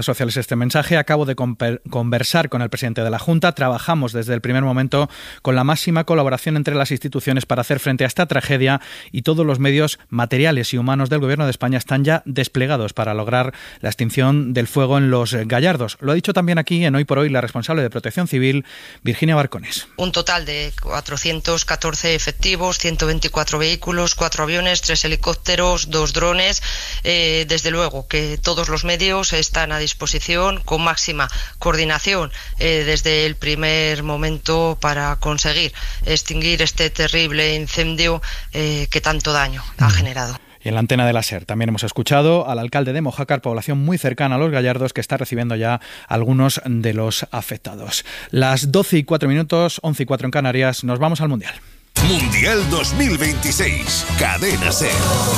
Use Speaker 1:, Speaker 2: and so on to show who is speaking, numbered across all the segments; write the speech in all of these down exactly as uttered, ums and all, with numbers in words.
Speaker 1: sociales este mensaje. Acabo de conversar con el presidente de la Junta. Trabajamos desde el primer momento con la máxima colaboración entre las instituciones para hacer frente a esta tragedia y todos los medios materiales y humanos del Gobierno de España están ya desplegados para lograr la extinción del fuego en Los Gallardos. Lo ha dicho también aquí en Hoy por Hoy la responsable de Protección Civil, Virginia Barcones.
Speaker 2: Un total de cuatrocientos catorce efectivos, ciento veinticuatro vehículos, cuatro aviones, tres helicópteros, dos drones. Eh, desde luego que todos los medios están a disposición disposición con máxima coordinación eh, desde el primer momento para conseguir extinguir este terrible incendio eh, que tanto daño ha generado.
Speaker 1: Y en la antena de la SER también hemos escuchado al alcalde de Mojácar, población muy cercana a Los Gallardos, que está recibiendo ya algunos de los afectados. Las doce y cuatro minutos, once y cuatro en Canarias, nos vamos al Mundial.
Speaker 3: Mundial dos mil veintiséis, Cadena SER.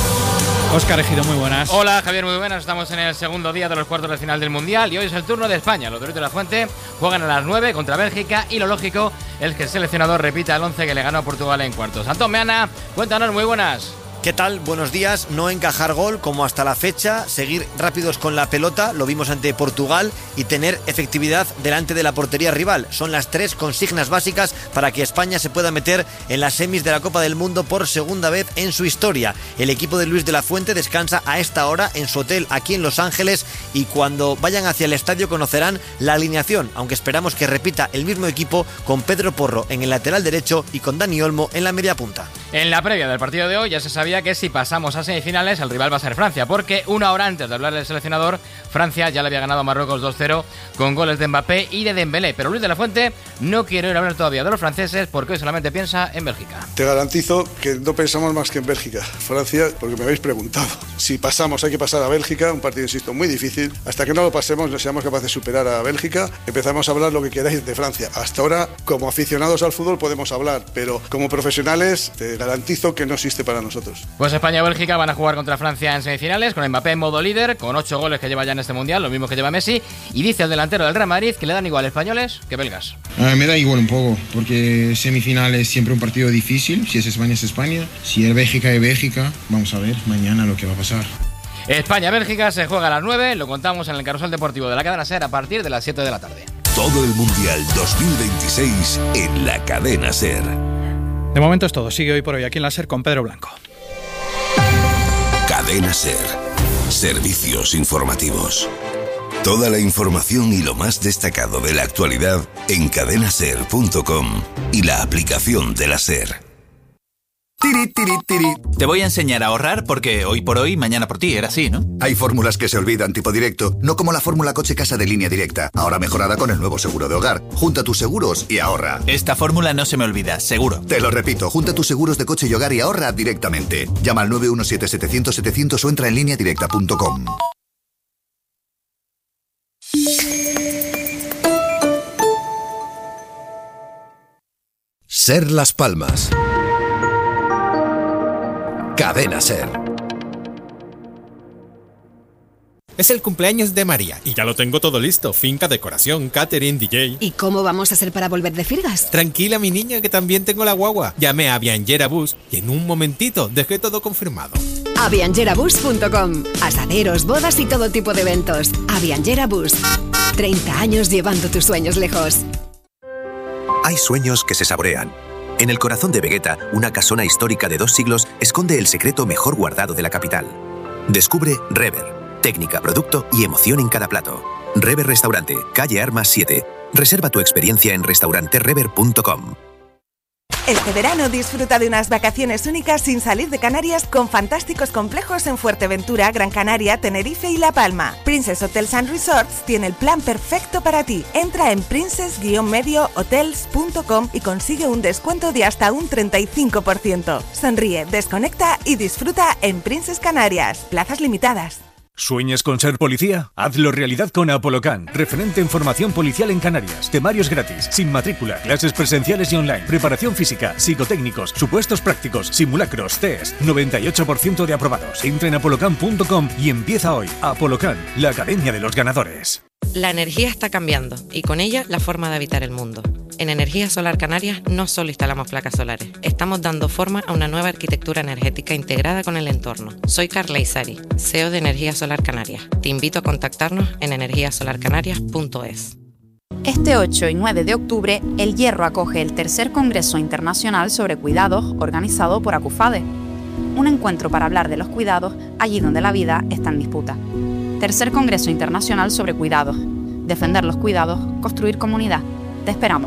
Speaker 1: Óscar Ejido, muy buenas.
Speaker 4: Hola Javier, muy buenas. Estamos en el segundo día de los cuartos de final del Mundial y hoy es el turno de España. Los Doritos de la Fuente juegan a las nueve contra Bélgica y lo lógico es que el seleccionador repita el once que le ganó a Portugal en cuartos. Antón Meana, cuéntanos, muy buenas.
Speaker 5: ¿Qué tal? Buenos días. No encajar gol como hasta la fecha, seguir rápidos con la pelota, lo vimos ante Portugal, y tener efectividad delante de la portería rival. Son las tres consignas básicas para que España se pueda meter en las semis de la Copa del Mundo por segunda vez en su historia. El equipo de Luis de la Fuente descansa a esta hora en su hotel aquí en Los Ángeles y cuando vayan hacia el estadio conocerán la alineación, aunque esperamos que repita el mismo equipo con Pedro Porro en el lateral derecho y con Dani Olmo en la media punta.
Speaker 4: En la previa del partido de hoy ya se sabía que si pasamos a semifinales el rival va a ser Francia, porque una hora antes de hablar del seleccionador, Francia ya le había ganado a Marruecos dos cero con goles de Mbappé y de Dembélé, pero Luis de la Fuente no quiere ir a hablar todavía de los franceses porque hoy solamente piensa en Bélgica.
Speaker 6: Te garantizo que no pensamos más que en Bélgica. Francia, porque me habéis preguntado. Si pasamos hay que pasar a Bélgica, un partido, insisto, muy difícil. Hasta que no lo pasemos, no seamos capaces de superar a Bélgica, empezamos a hablar lo que queráis de Francia. Hasta ahora, como aficionados al fútbol podemos hablar, pero como profesionales te garantizo que no existe para nosotros.
Speaker 4: Pues España y Bélgica van a jugar contra Francia en semifinales, con Mbappé en modo líder, con ocho goles que lleva ya en este Mundial, lo mismo que lleva Messi, y dice el delantero del Real Madrid que le dan igual españoles que belgas.
Speaker 7: Ah, me da igual un poco, porque semifinal es siempre un partido difícil. Si es España es España, si es Bélgica es Bélgica. Vamos a ver mañana lo que va a pasar.
Speaker 4: España-Bélgica se juega a las nueve, lo contamos en el carrusel deportivo de la cadena SER a partir de las siete de la tarde.
Speaker 3: Todo el Mundial dos mil veintiséis en la cadena SER.
Speaker 1: De momento es todo, sigue Hoy por Hoy aquí en la SER con Pedro Blanco.
Speaker 3: Cadena SER. Servicios informativos. Toda la información y lo más destacado de la actualidad en cadena ser punto com y la aplicación de la SER.
Speaker 8: Tiri, tiri, tiri. Te voy a enseñar a ahorrar porque hoy por hoy, mañana por ti, era así, ¿no?
Speaker 9: Hay fórmulas que se olvidan tipo directo, no como la fórmula coche-casa de Línea Directa, ahora mejorada con el nuevo seguro de hogar. Junta tus seguros y ahorra.
Speaker 8: Esta fórmula no se me olvida, seguro.
Speaker 9: Te lo repito, junta tus seguros de coche y hogar y ahorra directamente. Llama al nueve uno siete, setecientos, setecientos o entra en línea directa punto com.
Speaker 10: SER Las Palmas. Cadena SER.
Speaker 11: Es el cumpleaños de María y ya lo tengo todo listo. Finca, decoración, catering, D J.
Speaker 12: ¿Y cómo vamos a hacer para volver de Firgas?
Speaker 11: Tranquila, mi niña, que también tengo la guagua. Llamé a Avianjera Bus y en un momentito dejé todo confirmado.
Speaker 12: avianjera bus punto com. Asaderos, bodas y todo tipo de eventos. Avianjera Bus. treinta años llevando tus sueños lejos.
Speaker 13: Hay sueños que se saborean. En el corazón de Vegueta, una casona histórica de dos siglos esconde el secreto mejor guardado de la capital. Descubre Rever. Técnica, producto y emoción en cada plato. Rever Restaurante, calle Armas siete. Reserva tu experiencia en restaurante rever punto com.
Speaker 14: Este verano disfruta de unas vacaciones únicas sin salir de Canarias con fantásticos complejos en Fuerteventura, Gran Canaria, Tenerife y La Palma. Princess Hotels and Resorts tiene el plan perfecto para ti. Entra en princess medio hotels punto com y consigue un descuento de hasta un treinta y cinco por ciento. Sonríe, desconecta y disfruta en Princess Canarias. Plazas limitadas.
Speaker 15: ¿Sueñas con ser policía? Hazlo realidad con Apolocan, referente en formación policial en Canarias. Temarios gratis, sin matrícula, clases presenciales y online, preparación física, psicotécnicos, supuestos prácticos, simulacros, test, noventa y ocho por ciento de aprobados. Entra en apolocan punto com y empieza hoy. Apolocan, la academia de los ganadores.
Speaker 16: La energía está cambiando y con ella la forma de habitar el mundo. En Energía Solar Canarias no solo instalamos placas solares, estamos dando forma a una nueva arquitectura energética integrada con el entorno. Soy Carla Isari, C E O de Energía Solar Canarias. Te invito a contactarnos en energía solar canarias punto es.
Speaker 17: Este ocho y nueve de octubre, El Hierro acoge el tercer Congreso Internacional sobre Cuidados organizado por ACUFADE. Un encuentro para hablar de los cuidados allí donde la vida está en disputa. Tercer Congreso Internacional sobre Cuidados. Defender los cuidados, construir comunidad. Te esperamos.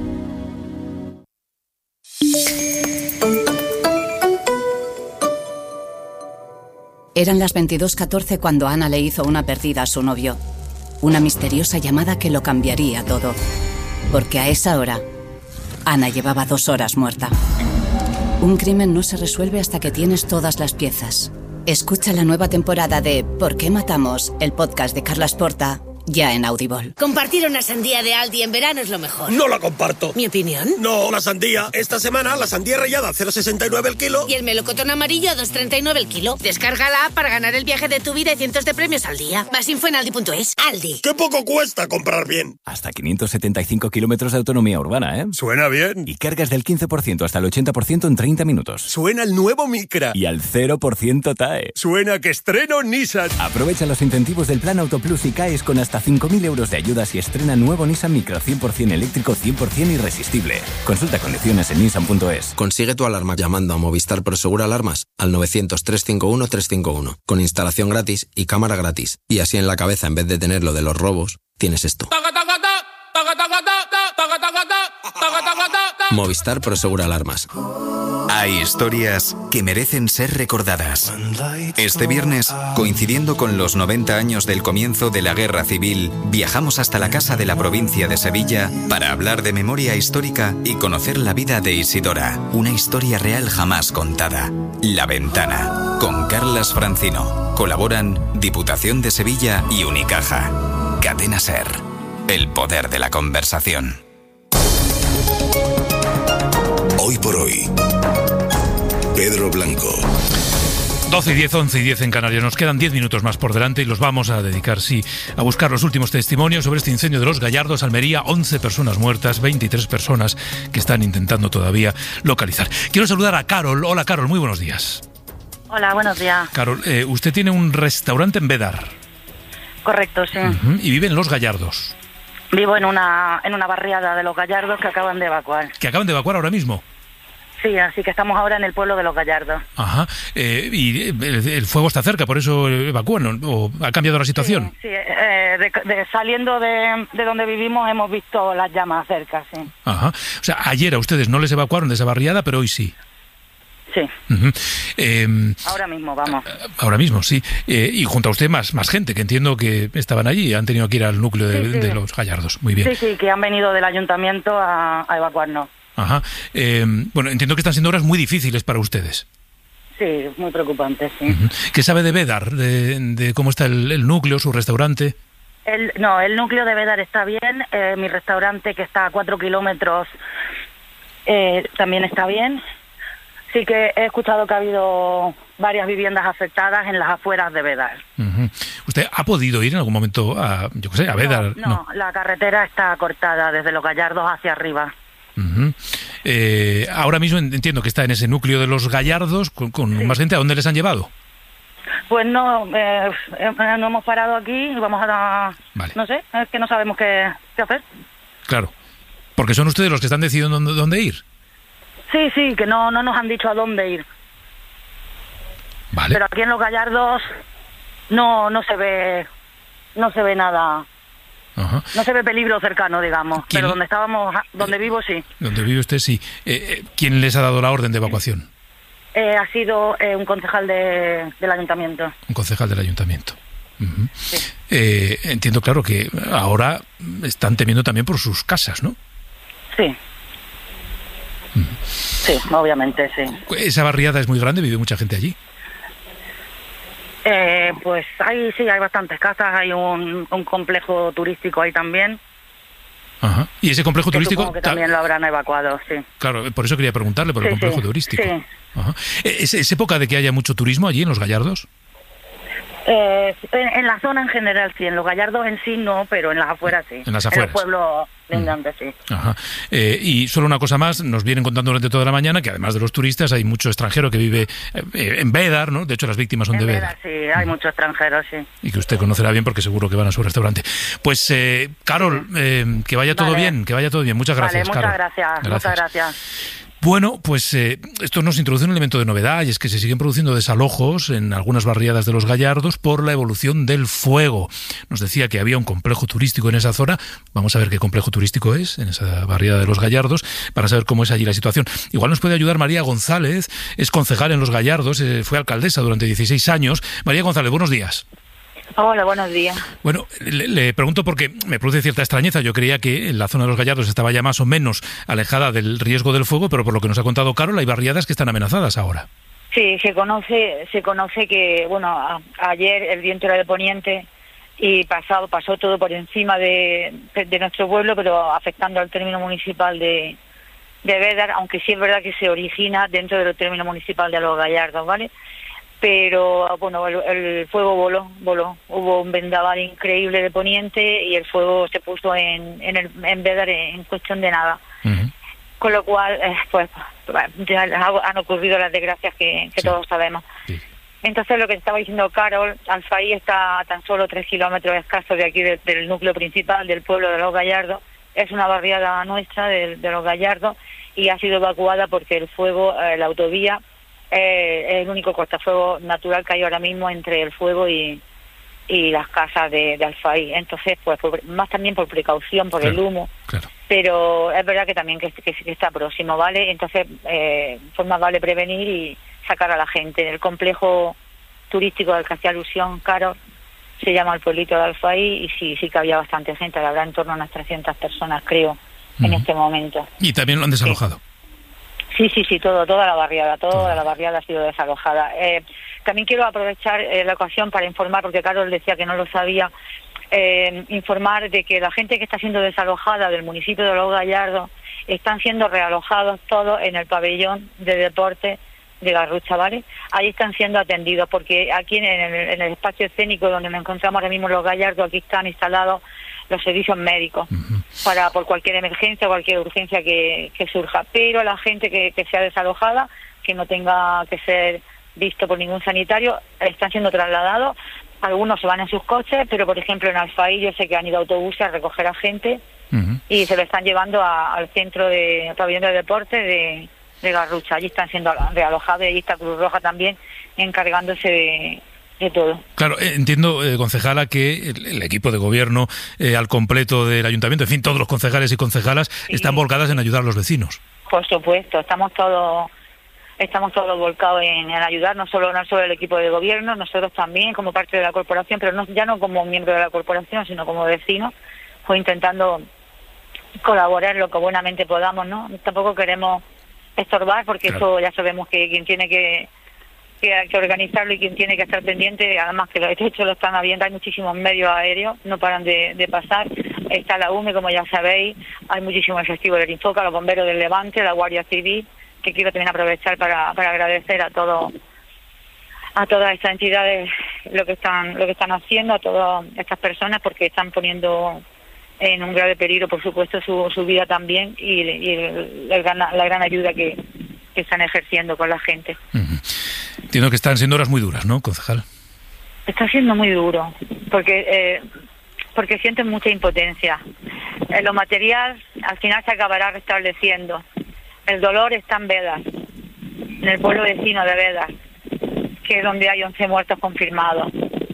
Speaker 18: Eran las veintidós catorce cuando Ana le hizo una perdida a su novio. Una misteriosa llamada que lo cambiaría todo. Porque a esa hora, Ana llevaba dos horas muerta. Un crimen no se resuelve hasta que tienes todas las piezas. Escucha la nueva temporada de ¿Por qué matamos?, el podcast de Carlas Porta, ya en Audible.
Speaker 19: Compartir una sandía de Aldi en verano es lo mejor.
Speaker 20: No la comparto.
Speaker 19: ¿Mi opinión?
Speaker 20: No, la sandía. Esta semana la sandía rallada a cero coma sesenta y nueve el kilo.
Speaker 19: Y el melocotón amarillo a dos coma treinta y nueve el kilo. Descarga la app para ganar el viaje de tu vida y cientos de premios al día. Más info en aldi punto es. Aldi.
Speaker 20: ¡Qué poco cuesta comprar bien!
Speaker 21: Hasta quinientos setenta y cinco kilómetros de autonomía urbana, ¿eh?
Speaker 20: Suena bien.
Speaker 21: Y cargas del quince por ciento hasta el ochenta por ciento en treinta minutos.
Speaker 20: Suena el nuevo Micra.
Speaker 21: Y al cero por ciento T A E.
Speaker 20: Suena que estreno Nissan.
Speaker 21: Aprovecha los incentivos del Plan Autoplus y caes con hasta cinco mil euros de ayudas y estrena nuevo Nissan Micra cien por ciento eléctrico, cien por ciento irresistible. Consulta condiciones en nissan punto es.
Speaker 22: Consigue tu alarma llamando a Movistar Prosegur Alarmas al novecientos, trescientos cincuenta y uno, trescientos cincuenta y uno, con instalación gratis y cámara gratis. Y así en la cabeza, en vez de tener lo de los robos, tienes esto. Movistar Prosegur Alarmas.
Speaker 23: Hay historias que merecen ser recordadas. Este viernes, coincidiendo con los noventa años del comienzo de la Guerra Civil, viajamos hasta la Casa de la Provincia de Sevilla para hablar de memoria histórica y conocer la vida de Isidora, una historia real jamás contada. La Ventana, con Carlas Francino. Colaboran Diputación de Sevilla y Unicaja. Cadena SER, el poder de la conversación.
Speaker 3: Hoy por hoy, Pedro Blanco.
Speaker 24: doce y diez, once y diez en Canarias. Nos quedan diez minutos más por delante y los vamos a dedicar, sí, a buscar los últimos testimonios sobre este incendio de Los Gallardos, Almería. once personas muertas, veintitrés personas que están intentando todavía localizar. Quiero saludar a Carol. Hola, Carol, muy buenos días.
Speaker 25: Hola, buenos días.
Speaker 24: Carol, eh, usted tiene un restaurante en Bédar.
Speaker 25: Correcto, sí.
Speaker 24: Uh-huh. Y vive en Los Gallardos.
Speaker 25: Vivo en una en una barriada de Los Gallardos que acaban de evacuar.
Speaker 24: ¿Que acaban de evacuar ahora mismo?
Speaker 25: Sí, así que estamos ahora en el pueblo de Los Gallardos.
Speaker 24: Ajá. Eh, y el, el fuego está cerca, por eso evacúan, ¿o ha cambiado la situación?
Speaker 25: Sí, sí eh, de, de, saliendo de, de donde vivimos hemos visto las llamas cerca, sí.
Speaker 24: Ajá. O sea, ayer a ustedes no les evacuaron de esa barriada, pero hoy sí.
Speaker 25: Sí.
Speaker 24: Uh-huh. Eh,
Speaker 25: ahora mismo, vamos.
Speaker 24: Ahora mismo, sí. Eh, y junto a usted más, más gente, que entiendo que estaban allí, han tenido que ir al núcleo de, sí, sí. de Los Gallardos. Muy bien.
Speaker 25: Sí, sí, que han venido del ayuntamiento a, a evacuarnos.
Speaker 24: Ajá. Eh, bueno, entiendo que están siendo horas muy difíciles para ustedes.
Speaker 25: Sí, muy preocupante, sí.
Speaker 24: Uh-huh. ¿Qué sabe de Bédar? De, de cómo está el, el núcleo, su restaurante?
Speaker 25: El, no, el núcleo de Bédar está bien. Eh, mi restaurante, que está a cuatro kilómetros, eh, también está bien. Sí que he escuchado que ha habido varias viviendas afectadas en las afueras de Bédar.
Speaker 24: Uh-huh. ¿Usted ha podido ir en algún momento a, yo qué sé, a Bédar?
Speaker 25: No, no, no, la carretera está cortada desde Los Gallardos hacia arriba.
Speaker 24: Uh-huh. Eh, ahora mismo entiendo que está en ese núcleo de Los Gallardos con, con sí. más gente. ¿A dónde les han llevado?
Speaker 25: Pues no, eh, no hemos parado aquí y vamos a...
Speaker 24: Vale.
Speaker 25: No sé, es que no sabemos qué, qué hacer.
Speaker 24: Claro, porque son ustedes los que están decidiendo dónde, dónde ir.
Speaker 25: Sí, sí, que no, no nos han dicho a dónde ir.
Speaker 24: Vale.
Speaker 25: Pero aquí en Los Gallardos no, no se ve, no se ve nada.
Speaker 24: Ajá.
Speaker 25: No se ve peligro cercano, digamos.
Speaker 24: ¿Quién?
Speaker 25: Pero donde estábamos, donde vivo, sí.
Speaker 24: Donde vive usted, sí. Eh, eh, ¿Quién les ha dado la orden de evacuación?
Speaker 25: Eh, ha sido eh, un concejal de, del ayuntamiento.
Speaker 24: Un concejal del ayuntamiento. Uh-huh.
Speaker 25: Sí.
Speaker 24: Eh, entiendo, claro, que ahora están temiendo también por sus casas, ¿no?
Speaker 25: Sí. Sí, obviamente, sí.
Speaker 24: ¿Esa barriada es muy grande? ¿Vive mucha gente allí?
Speaker 25: Eh, pues ahí sí, hay bastantes casas, hay un, un complejo turístico ahí también.
Speaker 24: Ajá. ¿Y ese complejo
Speaker 25: que
Speaker 24: turístico?
Speaker 25: Que también lo habrán evacuado, sí.
Speaker 24: Claro, por eso quería preguntarle por sí, el complejo
Speaker 25: sí,
Speaker 24: turístico.
Speaker 25: Sí.
Speaker 24: Ajá. ¿Es, ¿Es época de que haya mucho turismo allí en Los Gallardos?
Speaker 25: Eh, en, en la zona en general sí, en Los Gallardos en sí no, pero en las afueras sí.
Speaker 24: En las afueras.
Speaker 25: En los pueblos, lindante, sí.
Speaker 24: Ajá. Eh, y solo una cosa más, nos vienen contando durante toda la mañana que además de los turistas hay mucho extranjero que vive eh, en Bédar, ¿no? De hecho, las víctimas son
Speaker 25: en
Speaker 24: de
Speaker 25: Bédar.
Speaker 24: Bédar.
Speaker 25: Sí, hay muchos extranjeros, sí.
Speaker 24: Y que usted conocerá bien porque seguro que van a su restaurante. Pues, eh, Carol, eh, que vaya todo
Speaker 25: Vale.
Speaker 24: bien, que vaya todo bien. Muchas gracias,
Speaker 25: Vale, muchas
Speaker 24: Carol.
Speaker 25: gracias,
Speaker 24: Gracias.
Speaker 25: muchas gracias.
Speaker 24: Bueno, pues eh, esto nos introduce un elemento de novedad y es que se siguen produciendo desalojos en algunas barriadas de los Gallardos por la evolución del fuego. Nos decía que había un complejo turístico en esa zona. Vamos a ver qué complejo turístico es en esa barriada de los Gallardos para saber cómo es allí la situación. Igual nos puede ayudar María González, es concejal en los Gallardos, eh, fue alcaldesa durante dieciséis años. María González, buenos días.
Speaker 2: Hola, buenos días.
Speaker 24: Bueno, le, le pregunto porque me produce cierta extrañeza. Yo creía que en la zona de los Gallardos estaba ya más o menos alejada del riesgo del fuego, pero por lo que nos ha contado Carol, hay barriadas que están amenazadas ahora.
Speaker 2: Sí, se conoce, se conoce que, bueno, a, ayer el viento era de poniente y pasado, pasó todo por encima de, de nuestro pueblo, pero afectando al término municipal de, de Bédar, aunque sí es verdad que se origina dentro del término municipal de Los Gallardos, ¿vale? Pero, bueno, el, el fuego voló, voló. Hubo un vendaval increíble de poniente y el fuego se puso en, en, el, en Bédar en cuestión de nada. Uh-huh. Con lo cual, eh, pues, ya han ocurrido las desgracias que, que sí. todos sabemos. Sí. Entonces, lo que estaba diciendo Carol, Alfaí está a tan solo tres kilómetros escasos de aquí, de, del núcleo principal del pueblo de Los Gallardos. Es una barriada nuestra de, de Los Gallardos y ha sido evacuada porque el fuego, eh, la autovía, Eh, es el único cortafuegos natural que hay ahora mismo entre el fuego y, y las casas de, de Alfaí. Entonces, pues por, más también por precaución, por claro, el humo. Claro. Pero es verdad que también que, que, que está próximo, ¿vale? Entonces, eh, pues más vale prevenir y sacar a la gente. El complejo turístico del que hacía alusión, Carol, se llama el pueblito de Alfaí y sí, sí que había bastante gente. Habrá en torno a unas trescientas personas, creo, uh-huh. en este momento.
Speaker 24: ¿Y también lo han desalojado?
Speaker 2: Sí. Sí, sí, sí, todo, toda la barriada, toda la barriada ha sido desalojada. Eh, también quiero aprovechar eh, la ocasión para informar, porque Carol decía que no lo sabía, eh, informar de que la gente que está siendo desalojada del municipio de Los Gallardos están siendo realojados todos en el pabellón de deporte de Garrucha, ¿vale? Ahí están siendo atendidos, porque aquí en el, en el espacio escénico donde nos encontramos ahora mismo en Los Gallardos, aquí están instalados los servicios médicos uh-huh. para por cualquier emergencia, cualquier urgencia que, que surja. Pero la gente que, que sea desalojada, que no tenga que ser visto por ningún sanitario, están siendo trasladados. Algunos se van en sus coches, pero por ejemplo en Alfaí yo sé que han ido autobuses a recoger a gente uh-huh. y se lo están llevando a, al centro de pabellón de deporte de, de Garrucha. Allí están siendo realojados y allí está Cruz Roja también encargándose de... de todo.
Speaker 24: Claro, eh, entiendo, eh, concejala, que el, el equipo de gobierno eh, al completo del ayuntamiento, en fin, todos los concejales y concejalas sí. están volcadas en ayudar a los vecinos.
Speaker 2: Por supuesto, estamos todos estamos todos volcados en, en ayudar, no solo no solo el equipo de gobierno, nosotros también como parte de la corporación, pero no, ya no como miembro de la corporación, sino como vecinos, pues intentando colaborar lo que buenamente podamos, ¿no? Tampoco queremos estorbar, porque claro. eso ya sabemos que quien tiene que que hay que organizarlo y quien tiene que estar pendiente, además que de hecho lo están habiendo, hay muchísimos medios aéreos, no paran de, de pasar, está la U M E, como ya sabéis, hay muchísimos efectivos del Infoca, los bomberos del Levante, la Guardia Civil, que quiero también aprovechar para, para agradecer a todos a todas estas entidades lo que están lo que están haciendo, a todas estas personas, porque están poniendo en un grave peligro, por supuesto, su, su vida también y, y el, el gran, la gran ayuda que, que están ejerciendo con la gente.
Speaker 24: Uh-huh. Entiendo que están siendo horas muy duras, ¿no, concejal?
Speaker 2: Está siendo muy duro, porque eh, porque sienten mucha impotencia. En lo material, al final se acabará restableciendo. El dolor está en Bédar, en el pueblo vecino de Bédar, que es donde hay once muertos confirmados.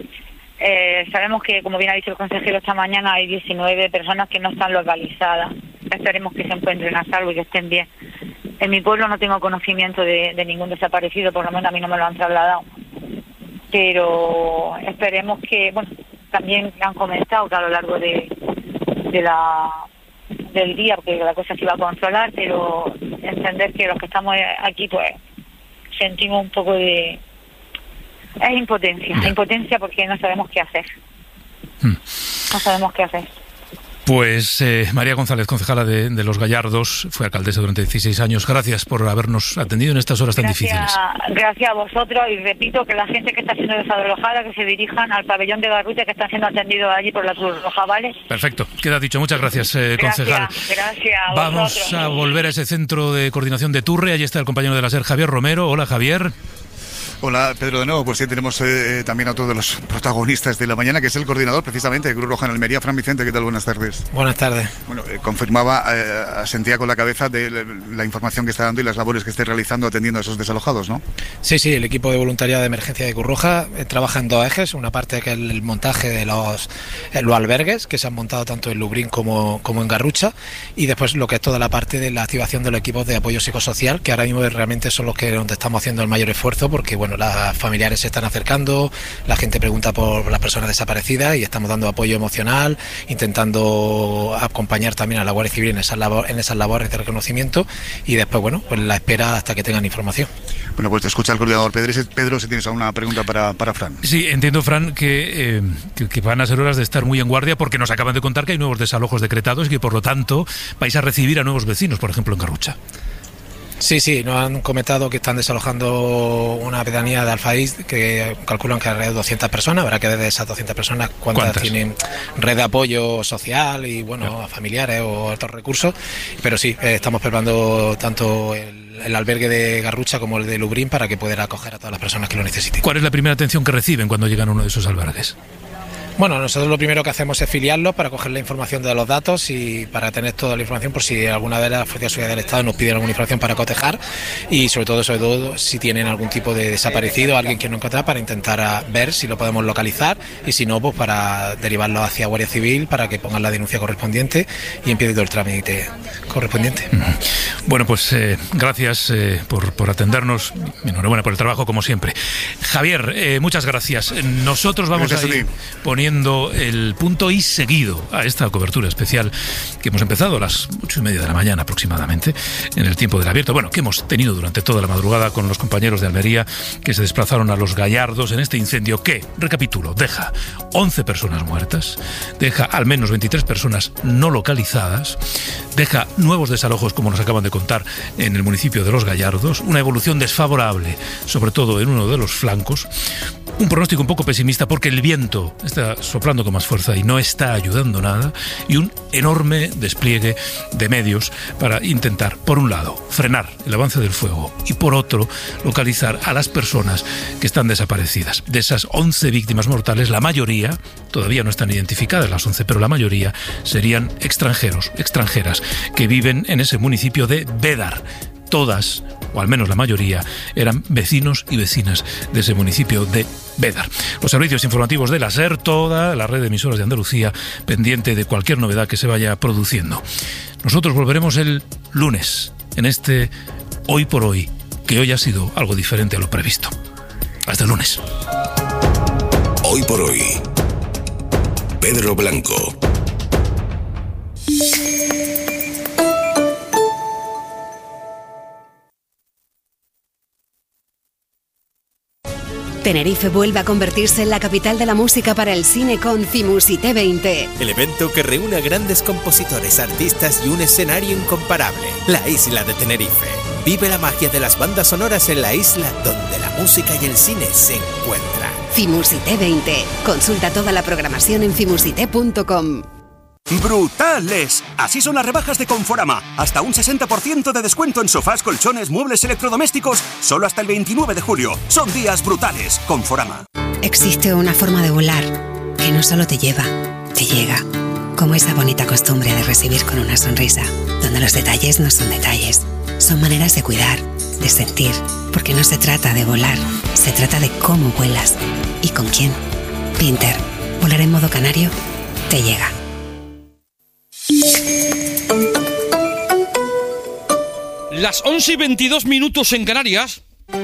Speaker 2: Eh, sabemos que, como bien ha dicho el consejero esta mañana, hay diecinueve personas que no están localizadas. Esperemos que se encuentren a salvo y que estén bien. En mi pueblo no tengo conocimiento de, de ningún desaparecido, por lo menos a mí no me lo han trasladado. Pero esperemos que, bueno, también han comentado que a lo largo de, de la del día, porque la cosa se iba a controlar, pero entender que los que estamos aquí, pues, sentimos un poco de... Es impotencia, yeah. impotencia porque no sabemos qué hacer. Hmm. No sabemos qué hacer.
Speaker 24: Pues eh, María González, concejala de, de Los Gallardos, fue alcaldesa durante dieciséis años. Gracias por habernos atendido en estas horas tan
Speaker 2: gracias,
Speaker 24: difíciles.
Speaker 2: Gracias a vosotros, y repito que la gente que está siendo desalojada, que se dirijan al pabellón de Garrucha, que están siendo atendidos allí por la Cruz Roja, ¿vale?
Speaker 24: Perfecto, queda dicho. Muchas gracias, eh, concejal.
Speaker 2: Gracias, gracias a
Speaker 24: Vamos
Speaker 2: vosotros.
Speaker 24: a volver a ese centro de coordinación de Turre. Allí está el compañero de la SER, Javier Romero. Hola, Javier.
Speaker 1: Hola, Pedro, de nuevo. Pues sí, tenemos eh, también a otro de los protagonistas de la mañana, que es el coordinador precisamente de Cruz Roja en Almería, Fran Vicente. ¿Qué tal? Buenas tardes.
Speaker 4: Buenas tardes.
Speaker 1: Bueno, eh, confirmaba, eh, asentía con la cabeza de la, la información que está dando y las labores que esté realizando atendiendo a esos desalojados, ¿no?
Speaker 4: Sí, sí, el equipo de voluntariado de emergencia de Cruz Roja eh, trabaja en dos ejes. Una parte que es el montaje de los, eh, los albergues que se han montado tanto en Lubrión como, como en Garrucha, y después lo que es toda la parte de la activación de los equipos de apoyo psicosocial, que ahora mismo realmente son los que donde estamos haciendo el mayor esfuerzo, porque bueno, las familiares se están acercando, la gente pregunta por las personas desaparecidas y estamos dando apoyo emocional, intentando acompañar también a la Guardia Civil en esas, labor, en esas labores de reconocimiento, y después, bueno, pues la espera hasta que tengan información.
Speaker 1: Bueno, pues te escucha el coordinador. Pedro, Pedro si tienes alguna pregunta para, para Fran.
Speaker 24: Sí, entiendo, Fran, que, eh, que, que van a ser horas de estar muy en guardia, porque nos acaban de contar que hay nuevos desalojos decretados y que por lo tanto vais a recibir a nuevos vecinos, por ejemplo en Garrucha.
Speaker 4: Sí, sí, nos han comentado que están desalojando una pedanía de Alfaís, que calculan que alrededor de doscientas personas. Habrá que ver de esas doscientas personas cuántas, ¿Cuántas? tienen red de apoyo social y, bueno, claro, familiares o otros recursos. Pero sí, eh, estamos preparando tanto el, el albergue de Garrucha como el de Lubrión para que puedan acoger a todas las personas que lo necesiten.
Speaker 24: ¿Cuál es la primera atención que reciben cuando llegan a uno de esos albergues?
Speaker 4: Bueno, nosotros lo primero que hacemos es filiarlos para coger la información de los datos y para tener toda la información por si alguna de las fuerzas de seguridad del Estado nos piden alguna información para cotejar, y sobre todo, sobre todo si tienen algún tipo de desaparecido, alguien que no encontrar, para intentar ver si lo podemos localizar, y si no, pues para derivarlo hacia Guardia Civil para que pongan la denuncia correspondiente y empiece todo el trámite correspondiente.
Speaker 24: Bueno, pues eh, gracias eh, por, por atendernos. Enhorabuena por el trabajo, como siempre. Javier, eh, muchas gracias. Nosotros vamos gracias a ir a poniendo el punto y seguido a esta cobertura especial que hemos empezado a las ocho y media de la mañana aproximadamente, en el tiempo del abierto. Bueno, que hemos tenido durante toda la madrugada con los compañeros de Almería que se desplazaron a Los Gallardos en este incendio que, recapitulo, deja once personas muertas, deja al menos veintitrés personas no localizadas, deja nuevos desalojos, como nos acaban de contar, en el municipio de Los Gallardos, una evolución desfavorable, sobre todo en uno de los flancos, un pronóstico un poco pesimista porque el viento está soplando con más fuerza y no está ayudando nada, y un enorme despliegue de medios para intentar, por un lado, frenar el avance del fuego y, por otro, localizar a las personas que están desaparecidas. De esas once víctimas mortales, la mayoría, todavía no están identificadas las once, pero la mayoría serían extranjeros, extranjeras, que viven en ese municipio de Bédar. Todas, o al menos la mayoría, eran vecinos y vecinas de ese municipio de Bédar. Los servicios informativos de la SER, toda la red de emisoras de Andalucía, pendiente de cualquier novedad que se vaya produciendo. Nosotros volveremos el lunes, en este Hoy por Hoy, que hoy ha sido algo diferente a lo previsto. Hasta el lunes.
Speaker 3: Hoy por Hoy, Pedro Blanco.
Speaker 12: Tenerife vuelve a convertirse en la capital de la música para el cine con Cimusité veinte.
Speaker 5: El evento que reúne a grandes compositores, artistas y un escenario incomparable. La isla de Tenerife. Vive la magia de las bandas sonoras en la isla donde la música y el cine se encuentran.
Speaker 12: Cimusité veinte. Consulta toda la programación en cimusité punto com.
Speaker 6: ¡Brutales! Así son las rebajas de Conforama. Hasta un sesenta por ciento de descuento en sofás, colchones, muebles electrodomésticos. Solo hasta el veintinueve de julio. Son días brutales. Conforama.
Speaker 7: Existe una forma de volar que no solo te lleva, te llega. Como esa bonita costumbre de recibir con una sonrisa, donde los detalles no son detalles. Son maneras de cuidar, de sentir. Porque no se trata de volar, se trata de cómo vuelas y con quién. Pinter, volar en modo canario, te llega.
Speaker 26: Las once y veintidós minutos en Canarias.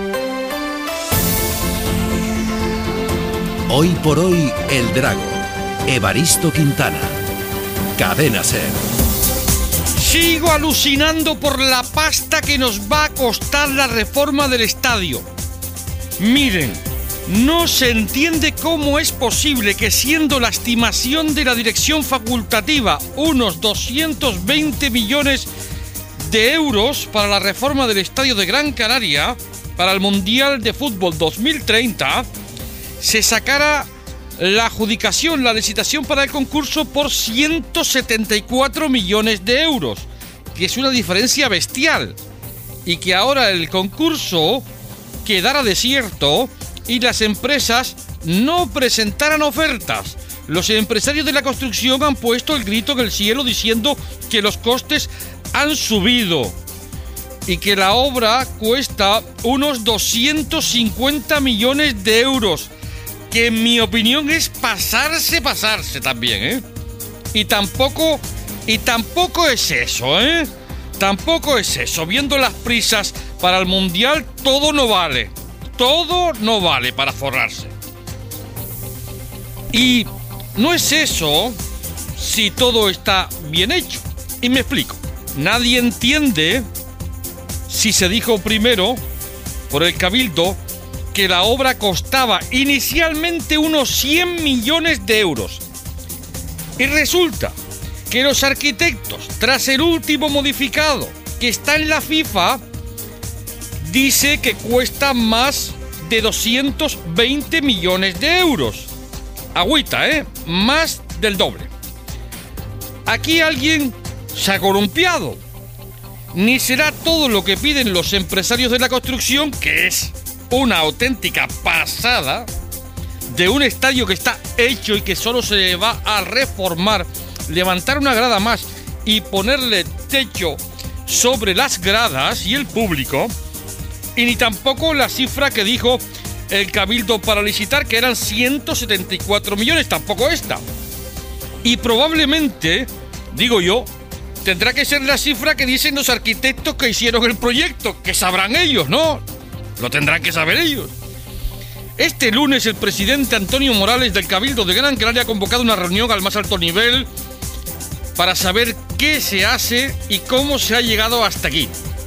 Speaker 10: Hoy por hoy, El Drago. Evaristo Quintana. Cadena SER.
Speaker 26: Sigo alucinando por la pasta que nos va a costar la reforma del estadio. Miren, No se entiende cómo es posible que, siendo la estimación de la dirección facultativa unos doscientos veinte millones de euros para la reforma del estadio de Gran Canaria para el Mundial de Fútbol dos mil treinta, se sacara la adjudicación, la licitación para el concurso por ciento setenta y cuatro millones de euros, que es una diferencia bestial, y que ahora el concurso quedara desierto y las empresas no presentaran ofertas. Los empresarios de la construcción han puesto el grito en el cielo diciendo que los costes han subido y que la obra cuesta unos doscientos cincuenta millones de euros, que en mi opinión es pasarse, pasarse también, ¿eh? Y tampoco, y tampoco es eso, ¿eh? Tampoco es eso. Viendo las prisas para el Mundial, todo no vale. Todo no vale para forrarse. Y no es eso si todo está bien hecho. Y me explico. Nadie entiende si se dijo primero por el Cabildo que la obra costaba inicialmente unos cien millones de euros. Y resulta que los arquitectos, tras el último modificado que está en la FIFA, dice que cuesta más de doscientos veinte millones de euros. Agüita, ¿eh? Más del doble. Aquí alguien se ha columpiado. Ni será todo lo que piden los empresarios de la construcción, que es una auténtica pasada, de un estadio que está hecho y que solo se va a reformar, levantar una grada más y ponerle techo sobre las gradas y el público, y ni tampoco la cifra que dijo el Cabildo para licitar, que eran ciento setenta y cuatro millones, tampoco esta. Y probablemente, digo yo, tendrá que ser la cifra que dicen los arquitectos que hicieron el proyecto, que sabrán ellos, ¿no? Lo tendrán que saber ellos. Este lunes el presidente Antonio Morales del Cabildo de Gran Canaria ha convocado una reunión al más alto nivel para saber qué se hace y cómo se ha llegado hasta aquí.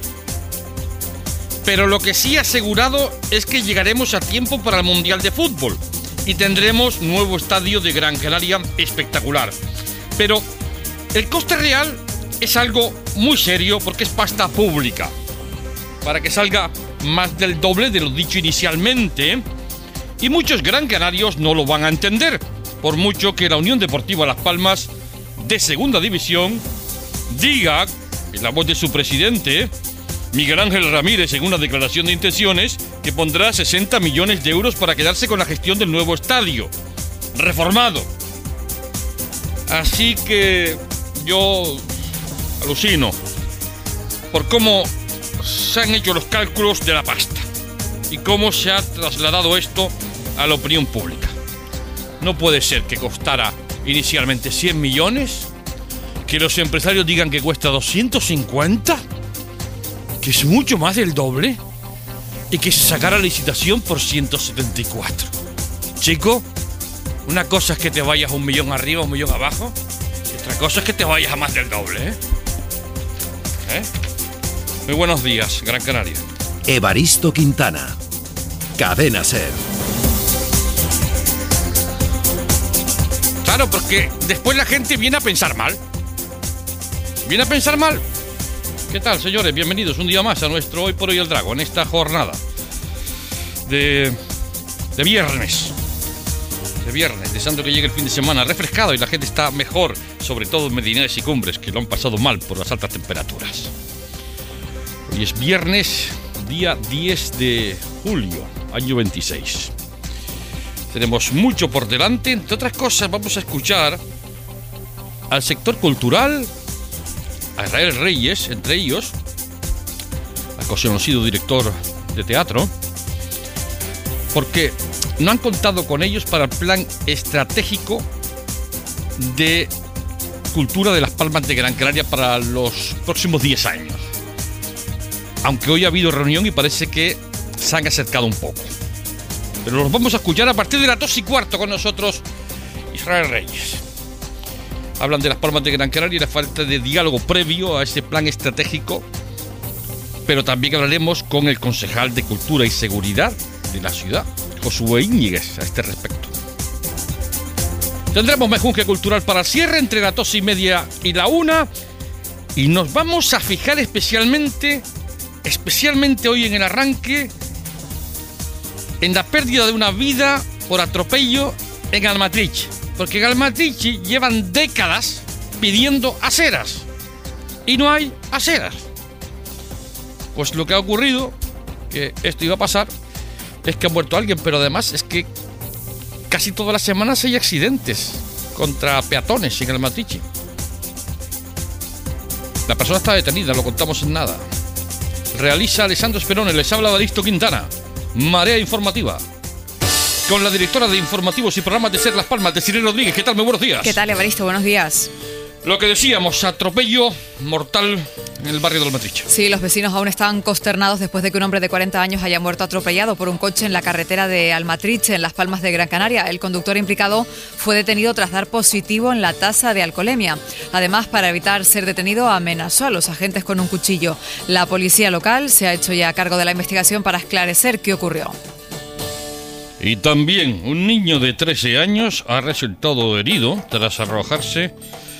Speaker 26: Pero lo que sí ha asegurado es que llegaremos a tiempo para el Mundial de Fútbol y tendremos nuevo estadio de Gran Canaria espectacular. Pero el coste real es algo muy serio porque es pasta pública. Para que salga más del doble de lo dicho inicialmente, y muchos gran canarios no lo van a entender, por mucho que la Unión Deportiva Las Palmas, de Segunda División, diga, en la voz de su presidente, Miguel Ángel Ramírez, en una declaración de intenciones, que pondrá sesenta millones de euros para quedarse con la gestión del nuevo estadio reformado. Así que yo alucino por cómo se han hecho los cálculos de la pasta y cómo se ha trasladado esto a la opinión pública. No puede ser que costara inicialmente cien millones, que los empresarios digan que cuesta doscientos cincuenta, que es mucho más del doble, y que se sacara licitación por ciento setenta y cuatro. Chico, una cosa es que te vayas un millón arriba, un millón abajo, y otra cosa es que te vayas a más del doble, ¿eh? ¿Eh? Muy buenos días, Gran Canaria.
Speaker 10: Evaristo Quintana, Cadena SER.
Speaker 26: Claro, porque después la gente viene a pensar mal. Viene a pensar mal. ¿Qué tal, señores? Bienvenidos un día más a nuestro Hoy por Hoy el Drago, en esta jornada de, de viernes. De viernes, deseando que llegue el fin de semana refrescado y la gente está mejor, sobre todo en Medinés y Cumbres, que lo han pasado mal por las altas temperaturas. Hoy es viernes, día diez de julio, año veintiséis. Tenemos mucho por delante. Entre otras cosas, vamos a escuchar al sector cultural, a Israel Reyes, entre ellos, al conocido director de teatro, porque no han contado con ellos para el plan estratégico de cultura de Las Palmas de Gran Canaria para los próximos diez años. Aunque hoy ha habido reunión y parece que se han acercado un poco. Pero los vamos a escuchar a partir de las dos y cuarto con nosotros, Israel Reyes. Hablan de Las Palmas de Gran Canaria y la falta de diálogo previo a ese plan estratégico. Pero también hablaremos con el concejal de Cultura y Seguridad de la ciudad, Josué Íñiguez a este respecto. Tendremos mejunje cultural para el cierre entre las dos y media y la una. Y nos vamos a fijar especialmente, especialmente hoy en el arranque, en la pérdida de una vida por atropello en Almatrich. Porque en Almatrich llevan décadas pidiendo aceras. Y no hay aceras. Pues lo que ha ocurrido, que esto iba a pasar, es que ha muerto alguien. Pero además es que casi todas las semanas hay accidentes contra peatones en Almatrich. La persona está detenida, lo contamos en nada. Realiza Alessandro Esperone, les habla Evaristo Quintana. Marea Informativa. Con la directora de Informativos y Programas de Ser Las Palmas, Desiree Rodríguez. ¿Qué tal? Muy buenos días.
Speaker 8: ¿Qué tal, Evaristo? Buenos días.
Speaker 26: Lo que decíamos, atropello mortal en el barrio del Almatrich.
Speaker 8: Sí, los vecinos aún están consternados después de que un hombre de cuarenta años haya muerto atropellado por un coche en la carretera de Almatrich, en Las Palmas de Gran Canaria. El conductor implicado fue detenido tras dar positivo en la tasa de alcoholemia. Además, para evitar ser detenido, amenazó a los agentes con un cuchillo. La policía local se ha hecho ya cargo de la investigación para esclarecer qué ocurrió.
Speaker 26: Y también un niño de trece años ha resultado herido tras arrojarse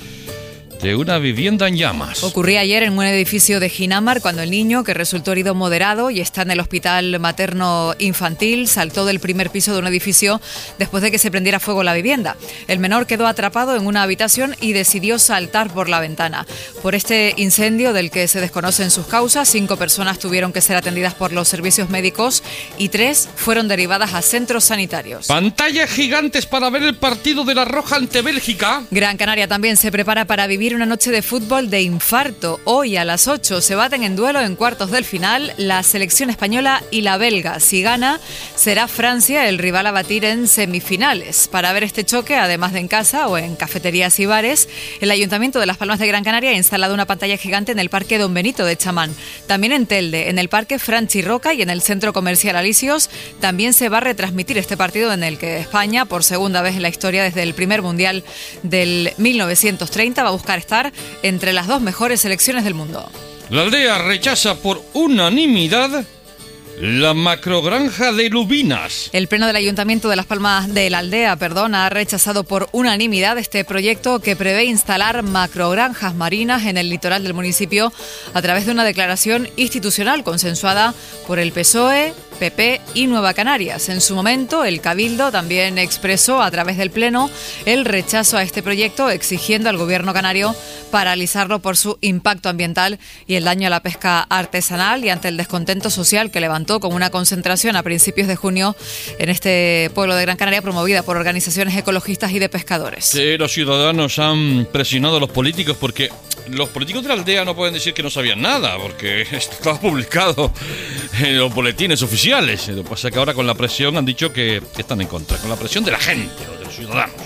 Speaker 26: de una vivienda en llamas.
Speaker 8: Ocurría ayer en un edificio de Ginamar cuando el niño, que resultó herido moderado y está en el hospital materno infantil, saltó del primer piso de un edificio después de que se prendiera fuego la vivienda. El menor quedó atrapado en una habitación y decidió saltar por la ventana. Por este incendio, del que se desconocen sus causas, cinco personas tuvieron que ser atendidas por los servicios médicos y tres fueron derivadas a centros sanitarios.
Speaker 26: Pantallas gigantes para ver el partido de la Roja ante Bélgica.
Speaker 8: Gran Canaria también se prepara para vivir una noche de fútbol de infarto. Hoy a las ocho se baten en duelo en cuartos del final la selección española y la belga. Si gana, será Francia el rival a batir en semifinales. Para ver este choque, además de en casa o en cafeterías y bares, el Ayuntamiento de Las Palmas de Gran Canaria ha instalado una pantalla gigante en el Parque Don Benito de Chamán. También en Telde, en el Parque Franchi Roca y en el Centro Comercial Alisios también se va a retransmitir este partido en el que España, por segunda vez en la historia desde el primer Mundial del mil novecientos treinta, va a buscar estar entre las dos mejores selecciones del mundo.
Speaker 26: La aldea rechaza por unanimidad la macrogranja de Lubinas.
Speaker 8: El Pleno del Ayuntamiento de Las Palmas de la Aldea, perdón, ha rechazado por unanimidad este proyecto que prevé instalar macrogranjas marinas en el litoral del municipio a través de una declaración institucional consensuada por el P S O E, P P y Nueva Canarias. En su momento, el Cabildo también expresó a través del Pleno el rechazo a este proyecto, exigiendo al gobierno canario paralizarlo por su impacto ambiental y el daño a la pesca artesanal, y ante el descontento social que levantó con una concentración a principios de junio en este pueblo de Gran Canaria promovida por organizaciones ecologistas y de pescadores.
Speaker 26: Sí, los ciudadanos han presionado a los políticos porque los políticos de la aldea no pueden decir que no sabían nada, porque estaba publicado en los boletines oficiales. Lo que pasa es que ahora con la presión han dicho que están en contra, con la presión de la gente, de los ciudadanos.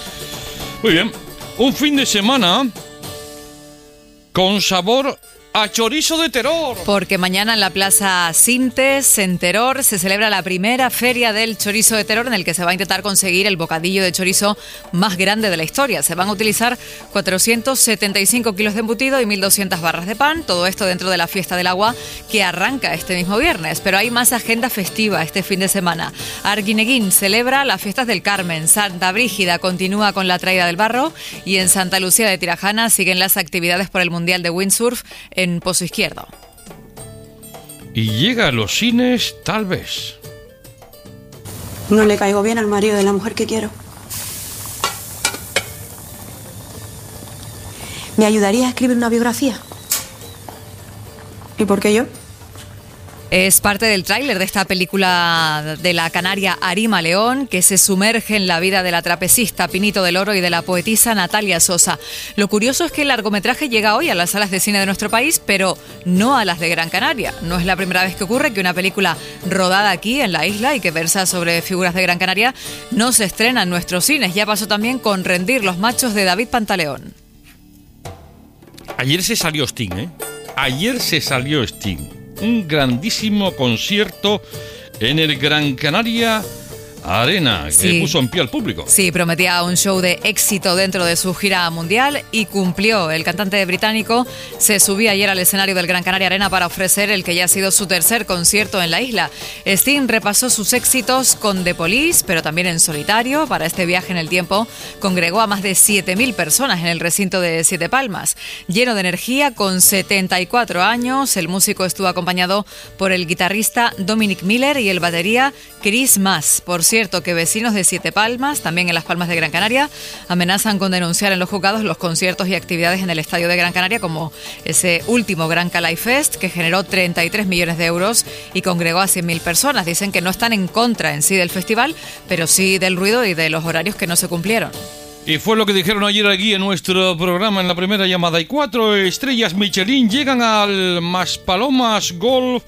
Speaker 26: Muy bien, un fin de semana con sabor a chorizo de Teror.
Speaker 8: Porque mañana en la Plaza Sintes, en Teror, se celebra la primera feria del chorizo de Teror, en el que se va a intentar conseguir el bocadillo de chorizo más grande de la historia. Se van a utilizar cuatrocientos setenta y cinco kilos de embutido y mil doscientas barras de pan. Todo esto dentro de la Fiesta del Agua, que arranca este mismo viernes. Pero hay más agenda festiva este fin de semana. Arguineguín celebra las fiestas del Carmen. Santa Brígida continúa con la traída del barro. Y en Santa Lucía de Tirajana siguen las actividades por el Mundial de Windsurf en Pozo Izquierdo.
Speaker 26: Y llega a los cines, tal vez.
Speaker 9: No le caigo bien al marido de la mujer que quiero. ¿Me ayudaría a escribir una biografía? ¿Y por qué yo?
Speaker 8: Es parte del tráiler de esta película de la canaria Arima León, que se sumerge en la vida de la trapecista Pinito del Oro y de la poetisa Natalia Sosa. Lo curioso es que el largometraje llega hoy a las salas de cine de nuestro país, pero no a las de Gran Canaria. No es la primera vez que ocurre que una película rodada aquí en la isla y que versa sobre figuras de Gran Canaria no se estrena en nuestros cines. Ya pasó también con Rendir los machos de David Pantaleón.
Speaker 26: Ayer se salió Sting, ¿eh? Ayer se salió Sting. Un grandísimo concierto en el Gran Canaria Arena, que
Speaker 8: Sí.
Speaker 26: puso en pie al público.
Speaker 8: Sí, prometía un show de éxito dentro de su gira mundial y cumplió. El cantante británico se subió ayer al escenario del Gran Canaria Arena para ofrecer el que ya ha sido su tercer concierto en la isla. Sting repasó sus éxitos con The Police, pero también en solitario. Para este viaje en el tiempo congregó a más de siete mil personas en el recinto de Siete Palmas. Lleno de energía, con setenta y cuatro años, el músico estuvo acompañado por el guitarrista Dominic Miller y el batería Chris Mas. Por cierto, que vecinos de Siete Palmas, también en Las Palmas de Gran Canaria, amenazan con denunciar en los juzgados los conciertos y actividades en el estadio de Gran Canaria, como ese último Gran Calais Fest, que generó treinta y tres millones de euros y congregó a cien mil personas. Dicen que no están en contra en sí del festival, pero sí del ruido y de los horarios que no se cumplieron.
Speaker 26: Y fue lo que dijeron ayer aquí en nuestro programa en la primera llamada. Y cuatro estrellas Michelin llegan al Maspalomas Golf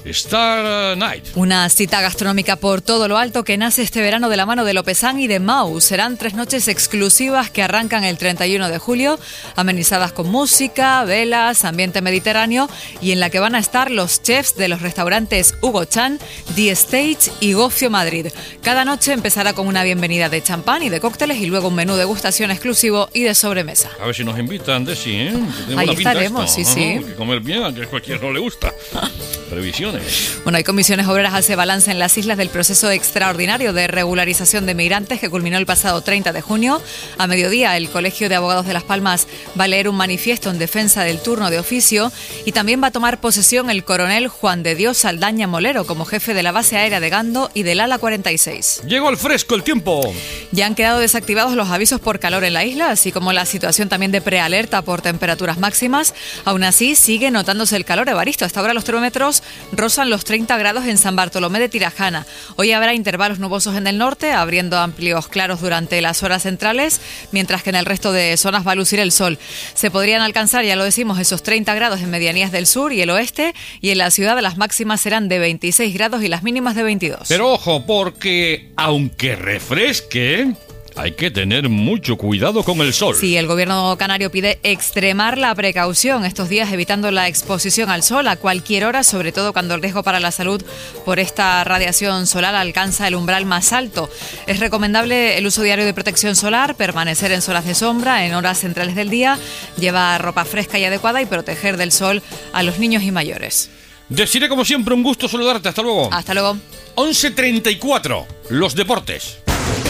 Speaker 26: Star Night.
Speaker 8: Una cita gastronómica por todo lo alto que nace este verano de la mano de Lopezán y de Mau. Serán tres noches exclusivas que arrancan el treinta y uno de julio, amenizadas con música, velas, ambiente mediterráneo, y en la que van a estar los chefs de los restaurantes Hugo Chan, The Stage y Gofio Madrid. Cada noche empezará con una bienvenida de champán y de cócteles y luego un menú degustación exclusivo y de sobremesa.
Speaker 26: A ver si nos invitan, Desi, ¿eh?
Speaker 8: Ahí estaremos, sí, sí.
Speaker 26: Hay que comer bien, aunque a cualquiera no le gusta. Previsiones.
Speaker 8: Bueno, hay comisiones obreras hace balance en las islas del proceso extraordinario de regularización de migrantes que culminó el pasado treinta de junio. A mediodía, el Colegio de Abogados de Las Palmas va a leer un manifiesto en defensa del turno de oficio y también va a tomar posesión el coronel Juan de Dios Saldaña Molero como jefe de la base aérea de Gando y del ala cuarenta y seis.
Speaker 26: Llegó al fresco el tiempo.
Speaker 8: Ya han quedado desactivados los avisos por calor en la isla, así como la situación también de prealerta por temperaturas máximas. Aún así, sigue notándose el calor, Evaristo. Hasta ahora los termómetros rozan los treinta grados en San Bartolomé de Tirajana. Hoy habrá intervalos nubosos en el norte, abriendo amplios claros durante las horas centrales, mientras que en el resto de zonas va a lucir el sol. Se podrían alcanzar, ya lo decimos, esos treinta grados en medianías del sur y el oeste, y en la ciudad las máximas serán de veintiséis grados y las mínimas de veintidós.
Speaker 26: Pero ojo, porque aunque refresque, hay que tener mucho cuidado con el sol.
Speaker 8: Sí, el gobierno canario pide extremar la precaución estos días, evitando la exposición al sol a cualquier hora, sobre todo cuando el riesgo para la salud por esta radiación solar alcanza el umbral más alto. Es recomendable el uso diario de protección solar, permanecer en zonas de sombra en horas centrales del día, llevar ropa fresca y adecuada y proteger del sol a los niños y mayores.
Speaker 26: Deciré como siempre, un gusto saludarte. Hasta luego.
Speaker 8: Hasta luego.
Speaker 26: once treinta y cuatro, los deportes.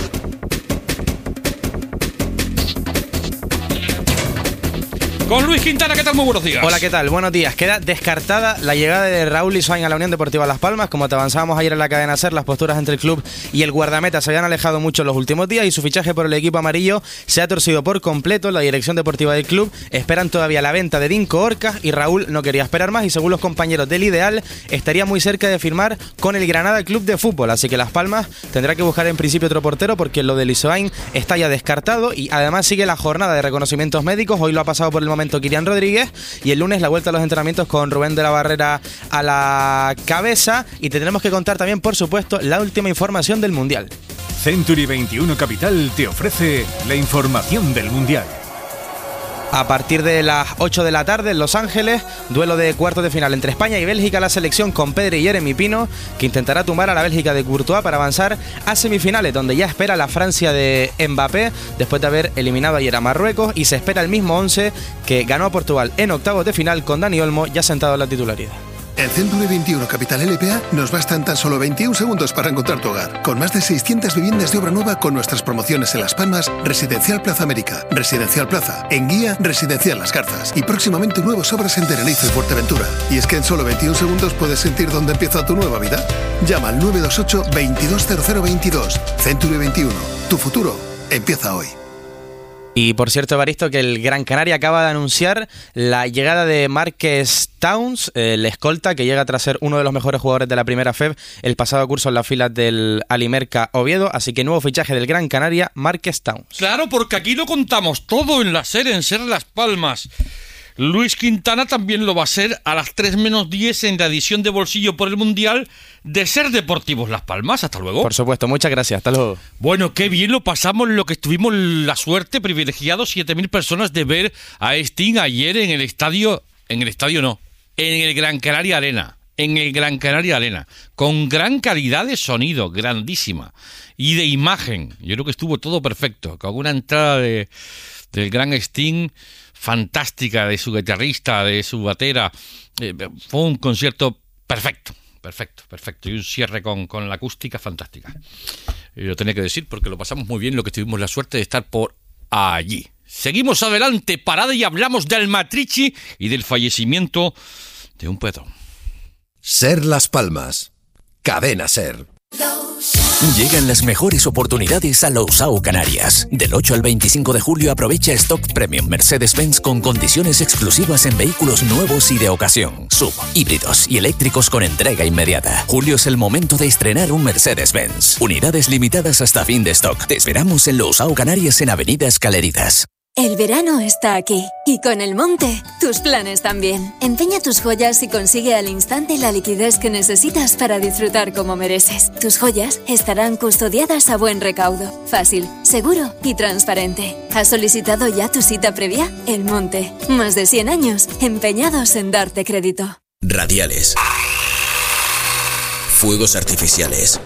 Speaker 26: Con Luis Quintana, ¿qué tal? Muy buenos días.
Speaker 11: Hola, ¿qué tal? Buenos días. Queda descartada la llegada de Raúl Lisuain a la Unión Deportiva Las Palmas. Como te avanzábamos ayer en la cadena SER, las posturas entre el club y el guardameta se habían alejado mucho en los últimos días y su fichaje por el equipo amarillo se ha torcido por completo. La dirección deportiva del club esperan todavía la venta de Dinko Orcas y Raúl no quería esperar más y según los compañeros del Ideal estaría muy cerca de firmar con el Granada Club de Fútbol. Así que Las Palmas tendrá que buscar en principio otro portero porque lo de Lisuain está ya descartado y además sigue la jornada de reconocimientos médicos. Hoy lo ha pasado por el momento Kirian Rodríguez y el lunes la vuelta a los entrenamientos con Rubén de la Barrera a la cabeza y te tenemos que contar también, por supuesto, la última información del Mundial.
Speaker 13: Century veintiuno Capital te ofrece la información del Mundial.
Speaker 11: A partir de las ocho de la tarde en Los Ángeles, duelo de cuartos de final entre España y Bélgica, la selección con Pedri y Jeremy Pino, que intentará tumbar a la Bélgica de Courtois para avanzar a semifinales, donde ya espera la Francia de Mbappé, después de haber eliminado ayer a Marruecos, y se espera el mismo once que ganó a Portugal en octavos de final con Dani Olmo ya sentado en la titularidad.
Speaker 14: En Century veintiuno Capital L P A nos bastan tan solo veintiún segundos para encontrar tu hogar. Con más de seiscientas viviendas de obra nueva con nuestras promociones en Las Palmas, Residencial Plaza América, Residencial Plaza, en Guía, Residencial Las Garzas y próximamente nuevas obras en Tenerife y Fuerteventura. Y es que en solo veintiún segundos puedes sentir dónde empieza tu nueva vida. Llama al nueve dos ocho, veintidós cero cero veintidós. Century veintiuno. Tu futuro empieza hoy.
Speaker 11: Y por cierto, Evaristo, que el Gran Canaria acaba de anunciar la llegada de Marques Towns, el escolta, que llega tras ser uno de los mejores jugadores de la primera F E B el pasado curso en las filas del Alimerca Oviedo. Así que nuevo fichaje del Gran Canaria, Marques Towns.
Speaker 26: Claro, porque aquí lo contamos todo en la SER, en SER Las Palmas. Luis Quintana también lo va a hacer a las tres menos diez en la edición de Bolsillo por el Mundial de SER Deportivos Las Palmas. Hasta luego.
Speaker 11: Por supuesto, muchas gracias. Hasta luego.
Speaker 26: Bueno, qué bien lo pasamos, lo que estuvimos la suerte, privilegiados, siete mil personas de ver a Sting ayer en el estadio, en el estadio no, en el Gran Canaria Arena. en el Gran Canaria Arena, con gran calidad de sonido, grandísima, y de imagen. Yo creo que estuvo todo perfecto, con una entrada de, del gran Sting fantástica, de su guitarrista, de su batera. Eh, fue un concierto perfecto, perfecto, perfecto, y un cierre con, con la acústica fantástica. Y lo tenía que decir porque lo pasamos muy bien, lo que tuvimos la suerte de estar por allí. Seguimos adelante, parada, y hablamos de Almatrici y del fallecimiento de un peatón.
Speaker 15: Ser Las Palmas. Cadena Ser.
Speaker 16: Llegan las mejores oportunidades a Lousao Canarias. Del ocho al veinticinco de julio aprovecha Stock Premium Mercedes-Benz con condiciones exclusivas en vehículos nuevos y de ocasión, sub, híbridos y eléctricos con entrega inmediata. Julio es el momento de estrenar un Mercedes-Benz. Unidades limitadas hasta fin de stock. Te esperamos en Lousao Canarias en Avenida Escaleritas.
Speaker 17: El verano está aquí y con el Monte, tus planes también. Empeña tus joyas y consigue al instante la liquidez que necesitas para disfrutar como mereces. Tus joyas estarán custodiadas a buen recaudo, fácil, seguro y transparente. ¿Has solicitado ya tu cita previa? El Monte, más de cien años empeñados en darte crédito.
Speaker 16: Radiales, fuegos artificiales,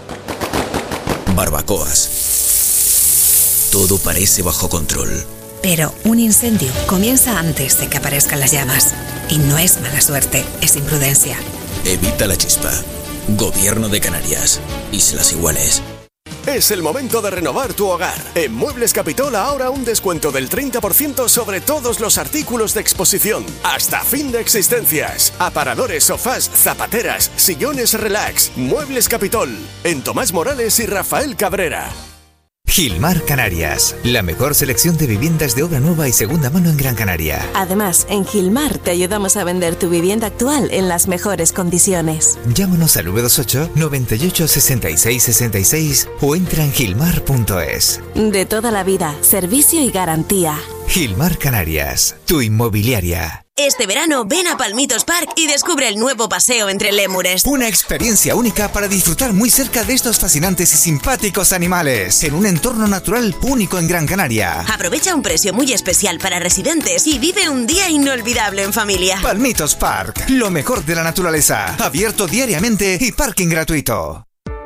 Speaker 16: barbacoas. Todo parece bajo control.
Speaker 7: Pero un incendio comienza antes de que aparezcan las llamas. Y no es mala suerte, es imprudencia.
Speaker 16: Evita la chispa. Gobierno de Canarias. Islas Iguales.
Speaker 18: Es el momento de renovar tu hogar. En Muebles Capitol ahora un descuento del treinta por ciento sobre todos los artículos de exposición. Hasta fin de existencias. Aparadores, sofás, zapateras, sillones relax. Muebles Capitol. En Tomás Morales y Rafael Cabrera.
Speaker 19: Gilmar Canarias, la mejor selección de viviendas de obra nueva y segunda mano en Gran Canaria.
Speaker 20: Además, en Gilmar te ayudamos a vender tu vivienda actual en las mejores condiciones.
Speaker 19: Llámanos al nueve dos ocho, noventa y ocho, sesenta y seis sesenta y seis o entra en gilmar punto es.
Speaker 20: De toda la vida, servicio y garantía.
Speaker 19: Gilmar Canarias, tu inmobiliaria.
Speaker 27: Este verano ven a Palmitos Park y descubre el nuevo paseo entre lémures.
Speaker 19: Una experiencia única para disfrutar muy cerca de estos fascinantes y simpáticos animales, en un entorno natural único en Gran Canaria.
Speaker 27: Aprovecha un precio muy especial para residentes y vive un día inolvidable en familia.
Speaker 19: Palmitos Park, lo mejor de la naturaleza, abierto diariamente y parking gratuito.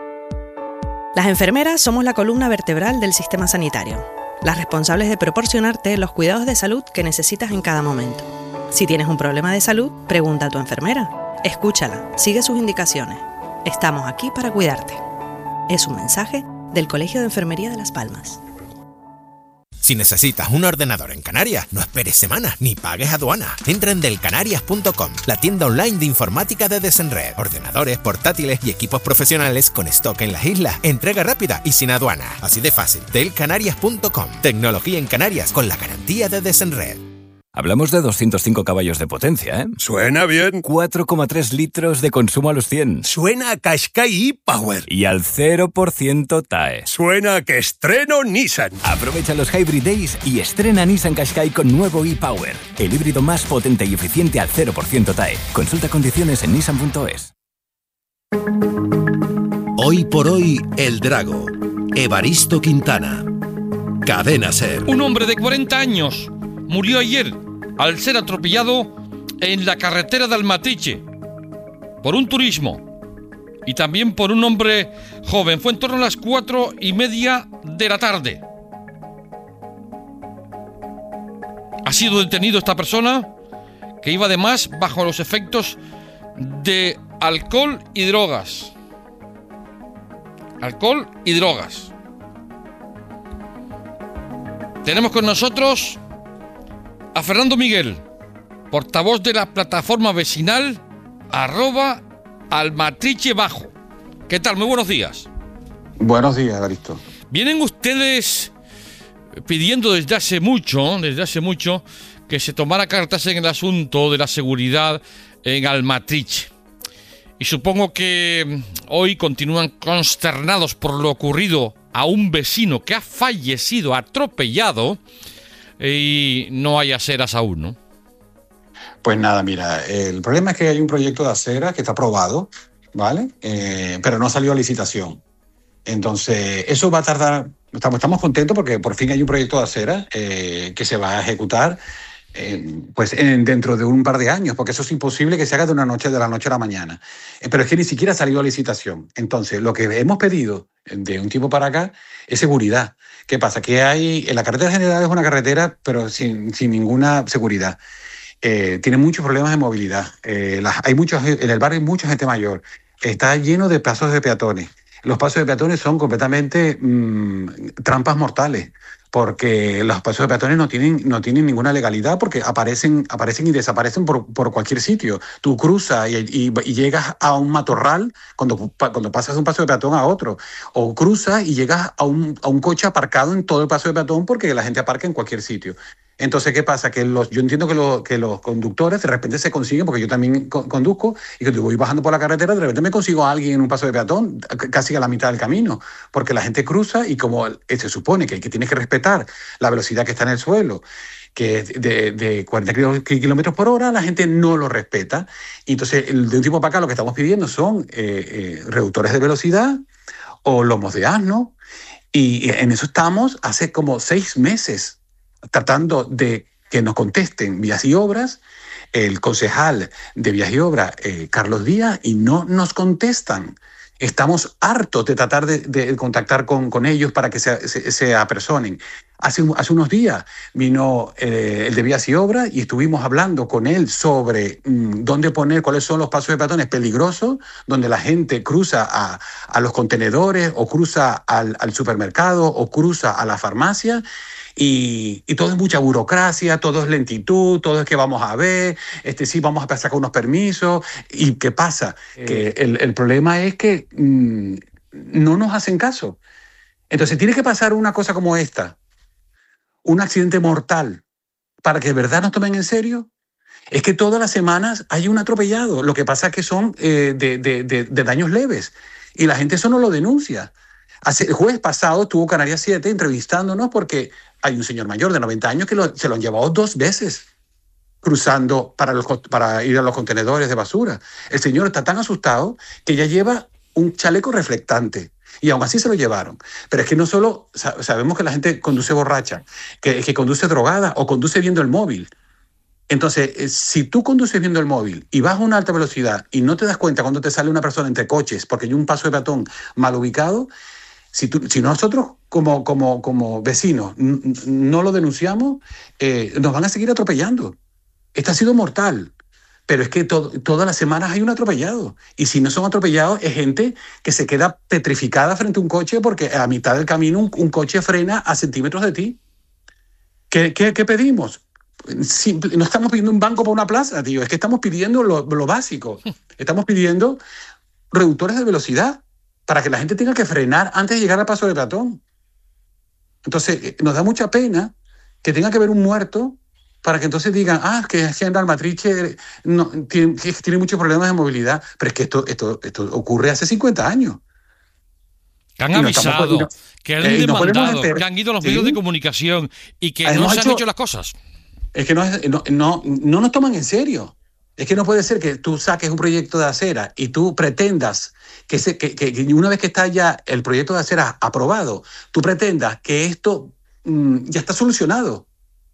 Speaker 28: Las enfermeras somos la columna vertebral del sistema sanitario, las responsables de proporcionarte los cuidados de salud que necesitas en cada momento. Si tienes un problema de salud, pregunta a tu enfermera. Escúchala, sigue sus indicaciones. Estamos aquí para cuidarte. Es un mensaje del Colegio de Enfermería de Las Palmas.
Speaker 5: Si necesitas un ordenador en Canarias, no esperes semanas ni pagues aduana. Entra en delcanarias punto com, la tienda online de informática de Desenred. Ordenadores, portátiles y equipos profesionales con stock en las islas. Entrega rápida y sin aduana. Así de fácil. delcanarias punto com. Tecnología en Canarias con la garantía de Desenred.
Speaker 21: Hablamos de doscientos cinco caballos de potencia, ¿eh?
Speaker 29: Suena bien.
Speaker 21: cuatro coma tres litros de consumo a los cien.
Speaker 29: Suena a Qashqai e-Power.
Speaker 21: Y al cero por ciento T A E.
Speaker 29: Suena a que estreno Nissan.
Speaker 21: Aprovecha los Hybrid Days y estrena Nissan Qashqai con nuevo e-Power. El híbrido más potente y eficiente al cero por ciento T A E. Consulta condiciones en nissan punto es.
Speaker 10: Hoy por hoy, El Drago. Evaristo Quintana. Cadena Ser.
Speaker 26: Un hombre de cuarenta años murió ayer al ser atropellado en la carretera de Almatrici por un turismo y también por un hombre joven. Fue en torno a las cuatro y media de la tarde. Ha sido detenido esta persona, que iba además bajo los efectos de alcohol y drogas. Alcohol y drogas. Tenemos con nosotros a Fernando Miguel, portavoz de la plataforma vecinal arroba Almatrici Bajo. ¿Qué tal? Muy buenos días.
Speaker 30: Buenos días, Evaristo.
Speaker 26: Vienen ustedes pidiendo desde hace mucho, desde hace mucho, que se tomara cartas en el asunto de la seguridad en Almatrici. Y supongo que hoy continúan consternados por lo ocurrido a un vecino que ha fallecido atropellado y no hay aceras aún, ¿no?
Speaker 30: Pues nada, mira, el problema es que hay un proyecto de acera que está aprobado, ¿vale? Eh, pero no salió a licitación. Entonces, eso va a tardar. Estamos, estamos contentos porque por fin hay un proyecto de acera eh, que se va a ejecutar. eh, pues en, dentro de un par de años, porque eso es imposible que se haga de una noche de la noche a la mañana. Eh, pero es que ni siquiera ha salido a licitación. Entonces, lo que hemos pedido de un tiempo para acá es seguridad. ¿Qué pasa? Que hay, en la carretera general es una carretera, pero sin, sin ninguna seguridad. Eh, tiene muchos problemas de movilidad. Eh, las, hay muchos, en el barrio hay mucha gente mayor. Está lleno de pasos de peatones. Los pasos de peatones son completamente mmm, trampas mortales, porque los pasos de peatones no tienen, no tienen ninguna legalidad, porque aparecen, aparecen y desaparecen por, por cualquier sitio. Tú cruzas y, y, y llegas a un matorral cuando, cuando pasas de un paso de peatón a otro, o cruzas y llegas a un, a un coche aparcado en todo el paso de peatón porque la gente aparca en cualquier sitio. Entonces, ¿qué pasa? Que los, yo entiendo que, lo, que los conductores de repente se consiguen, porque yo también co- conduzco, y cuando voy bajando por la carretera, de repente me consigo a alguien en un paso de peatón, casi a la mitad del camino, porque la gente cruza y como se supone que, que tienes que respetar la velocidad que está en el suelo, que es de, de cuarenta kilómetros por hora, la gente no lo respeta. Y entonces, de un tiempo para acá, lo que estamos pidiendo son eh, eh, reductores de velocidad o lomos de asno, y en eso estamos hace como seis meses, tratando de que nos contesten Vías y Obras, el concejal de Vías y Obras, eh, Carlos Díaz, y no nos contestan. Estamos hartos de tratar de, de contactar con, con ellos para que se, se, se apersonen. Hace, hace unos días vino eh, el de Vías y Obras y estuvimos hablando con él sobre mmm, dónde poner, cuáles son los pasos de peatones peligrosos, donde la gente cruza a, a los contenedores o cruza al, al supermercado o cruza a la farmacia. Y, y todo es mucha burocracia, todo es lentitud, todo es que vamos a ver, este sí, vamos a sacar unos permisos. ¿Y qué pasa? Eh. Que el, el problema es que mmm, no nos hacen caso. Entonces tiene que pasar una cosa como esta, un accidente mortal, para que de verdad nos tomen en serio. Es que todas las semanas hay un atropellado. Lo que pasa es que son eh, de, de, de, de daños leves y la gente eso no lo denuncia. Hace, el jueves pasado estuvo Canarias siete entrevistándonos porque hay un señor mayor de noventa años que lo, se lo han llevado dos veces cruzando para, los, para ir a los contenedores de basura. El señor está tan asustado que ya lleva un chaleco reflectante y aún así se lo llevaron. Pero es que no solo sabemos que la gente conduce borracha, que, que conduce drogada o conduce viendo el móvil. Entonces, si tú conduces viendo el móvil y vas a una alta velocidad y no te das cuenta cuando te sale una persona entre coches porque hay un paso de peatón mal ubicado, Si, tú, si nosotros como, como, como vecinos n- no lo denunciamos, eh, nos van a seguir atropellando. Esto ha sido mortal, pero es que to- todas las semanas hay un atropellado. Y si no son atropellados, es gente que se queda petrificada frente a un coche porque a mitad del camino un, un coche frena a centímetros de ti. ¿Qué, qué, qué pedimos? Simple, no estamos pidiendo un banco para una plaza, tío. Es que estamos pidiendo lo, lo básico. Estamos pidiendo reductores de velocidad para que la gente tenga que frenar antes de llegar al paso de peatón. Entonces, nos da mucha pena que tenga que haber un muerto para que entonces digan, ah, que en Almatriche no, tiene, tiene muchos problemas de movilidad. Pero es que esto, esto, esto ocurre hace cincuenta años.
Speaker 26: Que han avisado, no, que han eh, demandado, no que han ido a los ¿sí? medios de comunicación y que Además, no se han hecho, hecho las cosas.
Speaker 30: Es que no, no, no, no nos toman en serio. Es que no puede ser que tú saques un proyecto de acera y tú pretendas que, se, que, que una vez que está ya el proyecto de acera aprobado, tú pretendas que esto mmm, ya está solucionado.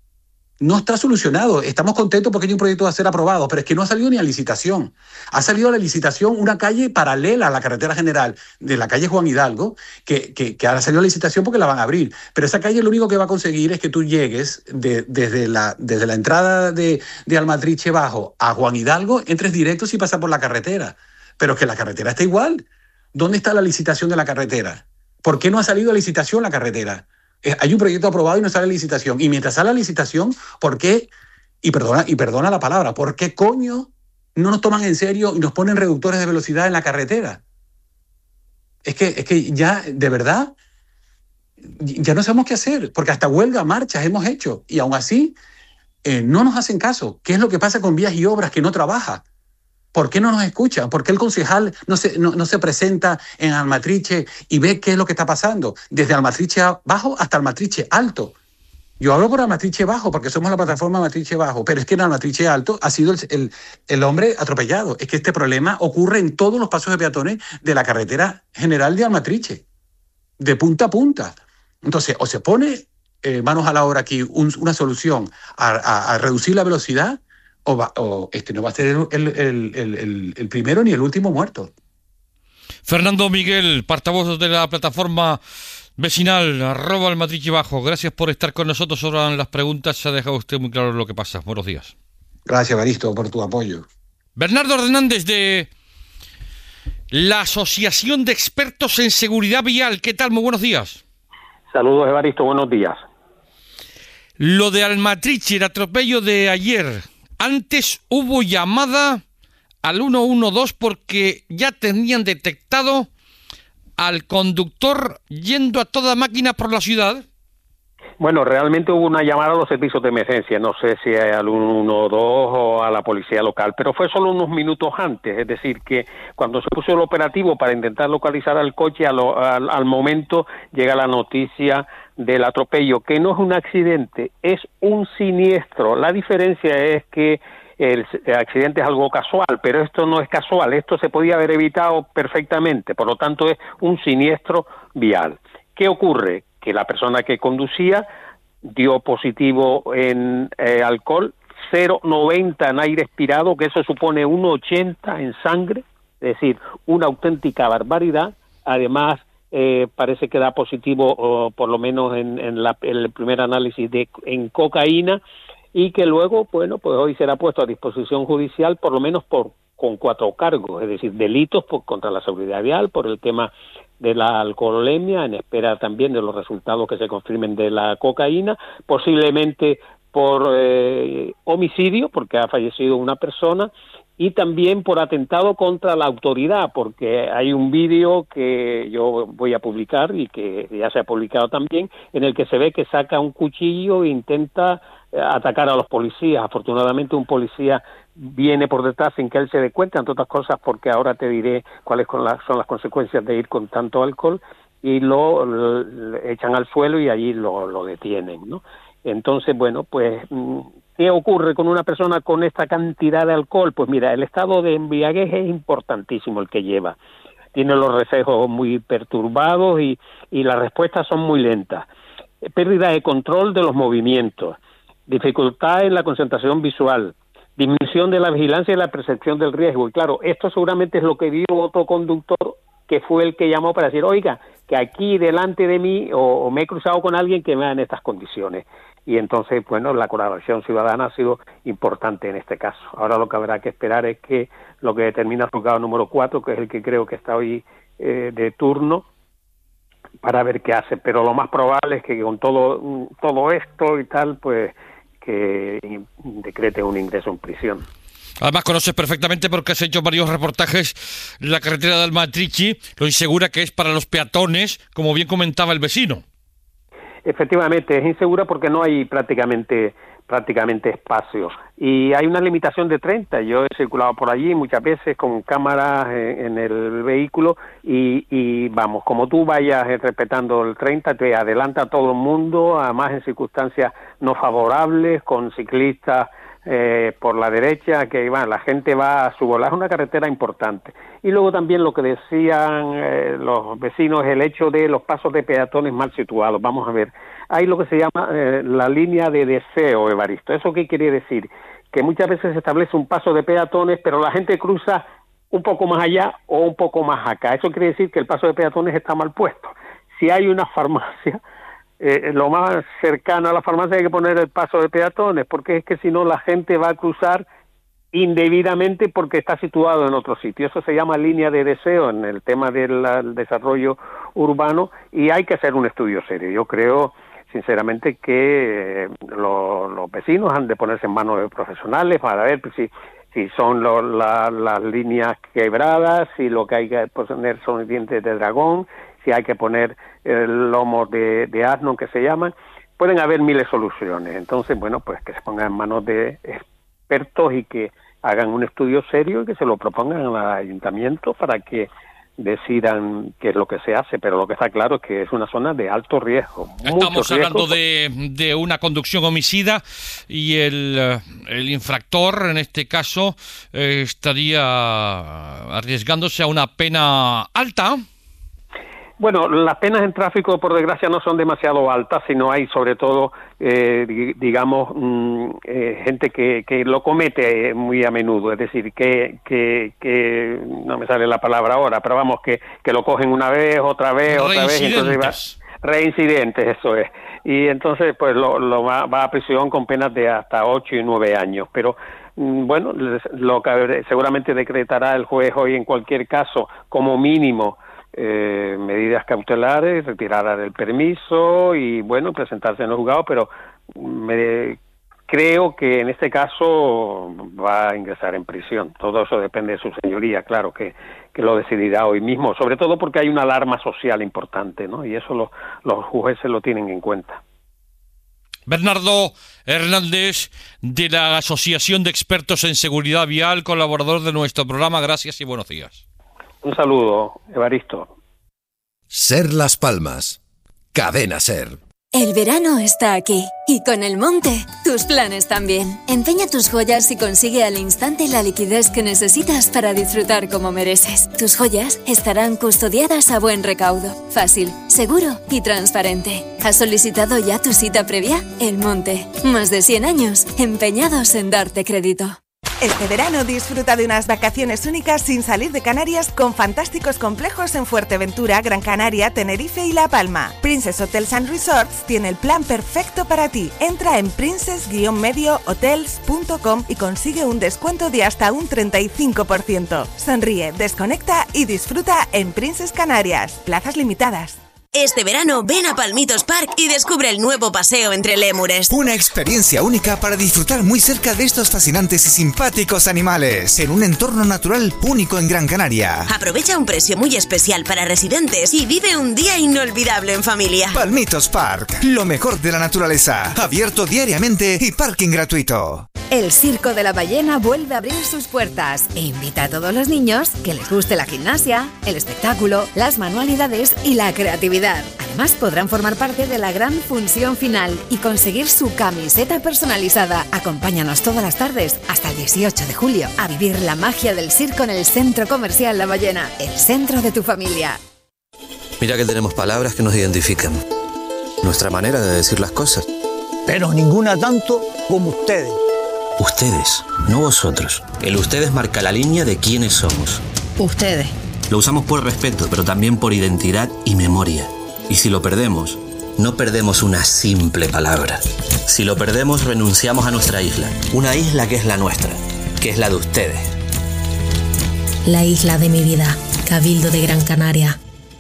Speaker 30: No está solucionado. Estamos contentos porque hay un proyecto de acera aprobado, pero es que no ha salido ni a licitación. Ha salido a la licitación una calle paralela a la carretera general de la calle Juan Hidalgo, que, que, que ahora salió a licitación porque la van a abrir. Pero esa calle lo único que va a conseguir es que tú llegues de, desde, la, desde la entrada de, de Almatriche Bajo a Juan Hidalgo, entres directo sin pasar por la carretera. Pero es que la carretera está igual. ¿Dónde está la licitación de la carretera? ¿Por qué no ha salido a licitación la carretera? Hay un proyecto aprobado y no sale a licitación. Y mientras sale a licitación, ¿por qué? Y perdona, y perdona la palabra, ¿por qué coño no nos toman en serio y nos ponen reductores de velocidad en la carretera? Es que, es que ya, de verdad, ya no sabemos qué hacer, porque hasta huelga, marchas hemos hecho. Y aún así, eh, no nos hacen caso. ¿Qué es lo que pasa con Vías y Obras que no trabaja? ¿Por qué no nos escuchan? ¿Por qué el concejal no se, no, no se presenta en Almatriche y ve qué es lo que está pasando? Desde Almatriche Bajo hasta Almatriche Alto. Yo hablo por Almatriche Bajo porque somos la plataforma Almatriche Bajo, pero es que en Almatriche Alto ha sido el, el, el hombre atropellado. Es que este problema ocurre en todos los pasos de peatones de la carretera general de Almatriche, de punta a punta. Entonces, o se pone eh, manos a la obra aquí, un, una solución a, a, a reducir la velocidad, o, va, o este no va a ser el, el, el, el, el primero ni el último muerto.
Speaker 26: Fernando Miguel, portavoz de la plataforma vecinal, arroba el Matrici Bajo. Gracias por estar con nosotros. Ahora en las preguntas se ha dejado usted muy claro lo que pasa. Buenos días.
Speaker 30: Gracias, Evaristo, por tu apoyo.
Speaker 26: Bernardo Hernández, de la Asociación de Expertos en Seguridad Vial. ¿Qué tal? Muy buenos días.
Speaker 1: Saludos, Evaristo. Buenos días.
Speaker 26: Lo de Almatrici, el atropello de ayer. Antes hubo llamada al uno uno dos porque ya tenían detectado al conductor yendo a toda máquina por la ciudad.
Speaker 1: Bueno, realmente hubo una llamada a los servicios de emergencia, no sé si al uno uno dos o a la policía local, pero fue solo unos minutos antes, es decir, que cuando se puso el operativo para intentar localizar al coche, al, al, al momento llega la noticia del atropello, que no es un accidente, es un siniestro. La diferencia es que el accidente es algo casual, pero esto no es casual, esto se podía haber evitado perfectamente, por lo tanto es un siniestro vial. ¿Qué ocurre? Que la persona que conducía dio positivo en eh, alcohol, cero coma noventa en aire expirado, que eso supone uno coma ochenta en sangre, es decir, una auténtica barbaridad. Además, eh, parece que da positivo, o por lo menos en, en, la, en el primer análisis, de en cocaína, y que luego, bueno, pues hoy será puesto a disposición judicial, por lo menos por con cuatro cargos, es decir, delitos por, contra la seguridad vial, por el tema de la alcoholemia, en espera también de los resultados que se confirmen de la cocaína, posiblemente por eh, homicidio, porque ha fallecido una persona, y también por atentado contra la autoridad, porque hay un vídeo que yo voy a publicar y que ya se ha publicado también, en el que se ve que saca un cuchillo e intenta eh, atacar a los policías. Afortunadamente un policía viene por detrás sin que él se dé cuenta, entre otras cosas porque ahora te diré cuáles son las, son las consecuencias de ir con tanto alcohol, y lo, lo, lo echan al suelo y allí lo, lo detienen, ¿no? Entonces, bueno, pues, ¿qué ocurre con una persona con esta cantidad de alcohol? Pues mira, el estado de embriaguez es importantísimo el que lleva. Tiene los reflejos muy perturbados y, y las respuestas son muy lentas. Pérdida de control de los movimientos, dificultad en la concentración visual, disminución de la vigilancia y la percepción del riesgo. Y claro, esto seguramente es lo que vio otro conductor, que fue el que llamó para decir, oiga, que aquí delante de mí o, o me he cruzado con alguien que me da en estas condiciones. Y entonces, bueno, la colaboración ciudadana ha sido importante en este caso. Ahora lo que habrá que esperar es que lo que determina el juzgado número cuatro, que es el que creo que está hoy eh, de turno, para ver qué hace. Pero lo más probable es que con todo, todo esto y tal, pues que decrete un ingreso en prisión.
Speaker 26: Además conoces perfectamente, porque has hecho varios reportajes, la carretera de Almatrici, lo insegura que es para los peatones, como bien comentaba el vecino.
Speaker 1: Efectivamente, es insegura porque no hay prácticamente prácticamente espacio y hay una limitación de treinta. Yo he circulado por allí muchas veces con cámaras en, en el vehículo y, y vamos, como tú vayas respetando el treinta, te adelanta todo el mundo, además en circunstancias no favorables, con ciclistas Eh, por la derecha, que bueno, la gente va a su bola. Es una carretera importante. Y luego también lo que decían eh, los vecinos, el hecho de los pasos de peatones mal situados. Vamos a ver, hay lo que se llama eh, la línea de deseo, Evaristo. ¿Eso qué quiere decir? Que muchas veces se establece un paso de peatones, pero la gente cruza un poco más allá o un poco más acá. Eso quiere decir que el paso de peatones está mal puesto. Si hay una farmacia, Eh, lo más cercano a la farmacia hay que poner el paso de peatones, porque es que si no la gente va a cruzar indebidamente porque está situado en otro sitio. Eso se llama línea de deseo en el tema del, del desarrollo urbano, y hay que hacer un estudio serio. Yo creo sinceramente que eh, lo, los vecinos han de ponerse en manos de profesionales para ver si, si son lo, la, las líneas quebradas, si lo que hay que poner son dientes de dragón, si hay que poner el lomo de, de asno, que se llaman. Pueden haber miles de soluciones. Entonces, bueno, pues que se pongan en manos de expertos y que hagan un estudio serio y que se lo propongan al ayuntamiento para que decidan qué es lo que se hace. Pero lo que está claro es que es una zona de alto riesgo.
Speaker 26: Estamos
Speaker 1: riesgo.
Speaker 26: hablando de, de una conducción homicida y el, el infractor, en este caso, eh, estaría arriesgándose a una pena alta.
Speaker 1: Bueno, las penas en tráfico, por desgracia, no son demasiado altas, sino hay sobre todo, eh, digamos, mm, eh, gente que, que lo comete muy a menudo, es decir, que, que, que, no me sale la palabra ahora, pero vamos, que, que lo cogen una vez, otra vez, otra vez, y entonces va, reincidentes, eso es, y entonces pues lo, lo va, va a prisión con penas de hasta ocho y nueve años, pero mm, bueno, lo que seguramente decretará el juez hoy en cualquier caso, como mínimo, Eh, medidas cautelares, retirada del permiso y bueno, presentarse en el juzgado, pero me, creo que en este caso va a ingresar en prisión. Todo eso depende de su señoría, claro, que, que lo decidirá hoy mismo, sobre todo porque hay una alarma social importante, ¿no? Y eso lo, los jueces lo tienen en cuenta.
Speaker 26: Bernardo Hernández, de la Asociación de Expertos en Seguridad Vial, colaborador de nuestro programa, gracias y buenos días.
Speaker 1: Un saludo, Evaristo.
Speaker 15: Ser Las Palmas. Cadena Ser.
Speaker 17: El verano está aquí y con el monte, tus planes también. Empeña tus joyas y consigue al instante la liquidez que necesitas para disfrutar como mereces. Tus joyas estarán custodiadas a buen recaudo, fácil, seguro y transparente. ¿Has solicitado ya tu cita previa? El monte, más de cien años empeñados en darte crédito.
Speaker 2: Este verano disfruta de unas vacaciones únicas sin salir de Canarias con fantásticos complejos en Fuerteventura, Gran Canaria, Tenerife y La Palma. Princess Hotels and Resorts tiene el plan perfecto para ti. Entra en princess medio hotels punto com y consigue un descuento de hasta un treinta y cinco por ciento. Sonríe, desconecta y disfruta en Princess Canarias. Plazas limitadas.
Speaker 27: Este verano ven a Palmitos Park y descubre el nuevo paseo entre lémures.
Speaker 19: Una experiencia única para disfrutar muy cerca de estos fascinantes y simpáticos animales, en un entorno natural único en Gran Canaria.
Speaker 27: Aprovecha un precio muy especial para residentes y vive un día inolvidable en familia.
Speaker 19: Palmitos Park, lo mejor de la naturaleza, abierto diariamente y parking gratuito.
Speaker 3: El Circo de la Ballena vuelve a abrir sus puertas e invita a todos los niños que les guste la gimnasia, el espectáculo, las manualidades y la creatividad. Además, podrán formar parte de la gran función final y conseguir su camiseta personalizada. Acompáñanos todas las tardes hasta el dieciocho de julio a vivir la magia del circo en el Centro Comercial La Ballena, el centro de tu familia.
Speaker 4: Mira que tenemos palabras que nos identifican, nuestra manera de decir las cosas.
Speaker 6: Pero ninguna tanto como ustedes.
Speaker 4: Ustedes, no vosotros. El ustedes marca la línea de quiénes somos.
Speaker 3: Ustedes.
Speaker 4: Lo usamos por respeto, pero también por identidad y memoria. Y si lo perdemos, no perdemos una simple palabra. Si lo perdemos, renunciamos a nuestra isla. Una isla que es la nuestra, que es la de ustedes.
Speaker 9: La isla de mi vida, Cabildo de Gran Canaria.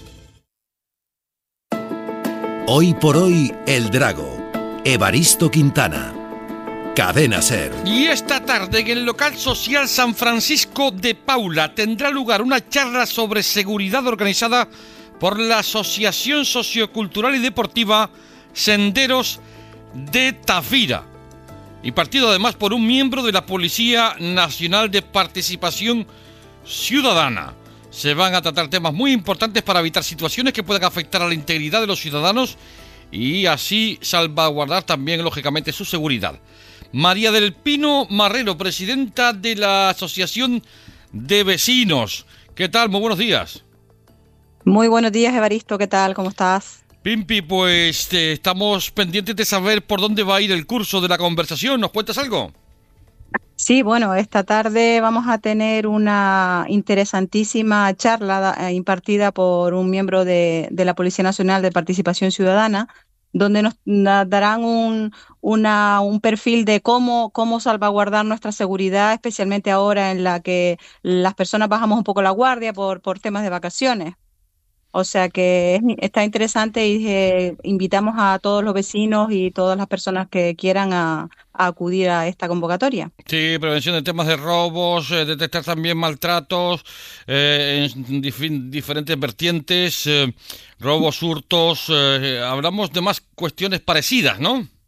Speaker 10: Hoy por hoy, El Drago. Evaristo Quintana. Cadena Ser.
Speaker 26: Y esta tarde en el local social San Francisco de Paula tendrá lugar una charla sobre seguridad organizada por la Asociación Sociocultural y Deportiva Senderos de Tafira, y partido además por un miembro de la Policía Nacional de Participación Ciudadana. Se van a tratar temas muy importantes para evitar situaciones que puedan afectar a la integridad de los ciudadanos y así salvaguardar también, lógicamente, su seguridad. María del Pino Marrero, presidenta de la Asociación de Vecinos. ¿Qué tal? Muy buenos días.
Speaker 12: Muy buenos días, Evaristo. ¿Qué tal? ¿Cómo estás?
Speaker 26: Pimpi, pues eh, estamos pendientes de saber por dónde va a ir el curso de la conversación. ¿Nos cuentas algo?
Speaker 12: Sí, bueno, esta tarde vamos a tener una interesantísima charla eh, impartida por un miembro de, de la Policía Nacional de Participación Ciudadana, donde nos darán un, una, un perfil de cómo, cómo salvaguardar nuestra seguridad, especialmente ahora en la que las personas bajamos un poco la guardia por, por temas de vacaciones. O sea que es, está interesante y eh, invitamos a todos los vecinos y todas las personas que quieran a, a acudir a esta convocatoria.
Speaker 26: Sí, prevención de temas de robos, eh, detectar también maltratos eh, en dif- diferentes vertientes, eh, robos, hurtos, eh, hablamos de más cuestiones parecidas, ¿no?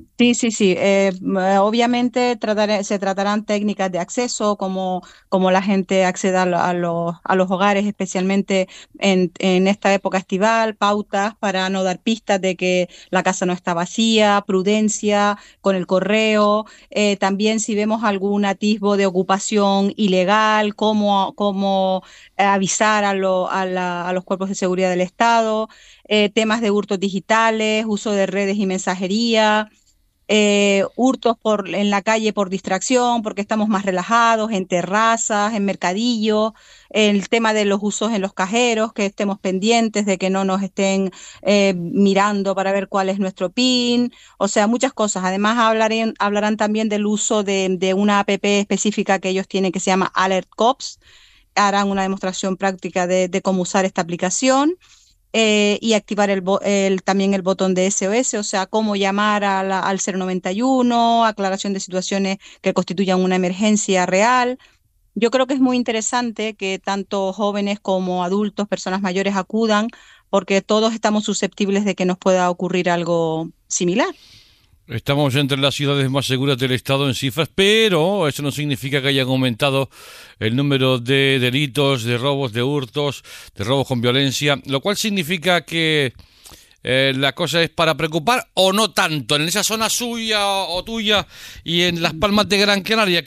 Speaker 12: Sí, sí, sí. Eh, obviamente trataré- se tratarán técnicas de acceso, como, como la gente acceda a, lo- a los, a los hogares, especialmente en, en esta época estival, pautas para no dar pistas de que la casa no está vacía, prudencia con el correo. Eh, también si vemos algún atisbo de ocupación ilegal, cómo, cómo eh, avisar a, lo- a la- a los cuerpos de seguridad del Estado. Eh, temas de hurtos digitales, uso de redes y mensajería, eh, hurtos por, en la calle por distracción, porque estamos más relajados, en terrazas, en mercadillos, el tema de los usos en los cajeros, que estemos pendientes de que no nos estén eh, mirando para ver cuál es nuestro PIN, o sea, muchas cosas. Además, hablarán, hablarán también del uso de, de una app específica que ellos tienen que se llama Alert Cops. Harán una demostración práctica de, de cómo usar esta aplicación. Eh, y activar el, bo- el- también el botón de S O S, o sea, cómo llamar a la- al cero noventa y uno, aclaración de situaciones que constituyan una emergencia real. Yo creo que es muy interesante que tanto jóvenes como adultos, personas mayores acudan, porque todos estamos susceptibles de que nos pueda ocurrir algo similar.
Speaker 26: Estamos entre las ciudades más seguras del Estado en cifras, pero eso no significa que hayan aumentado el número de delitos, de robos, de hurtos, de robos con violencia, lo cual significa que eh, la cosa es para preocupar o no tanto en esa zona suya o tuya y en Las Palmas de Gran Canaria.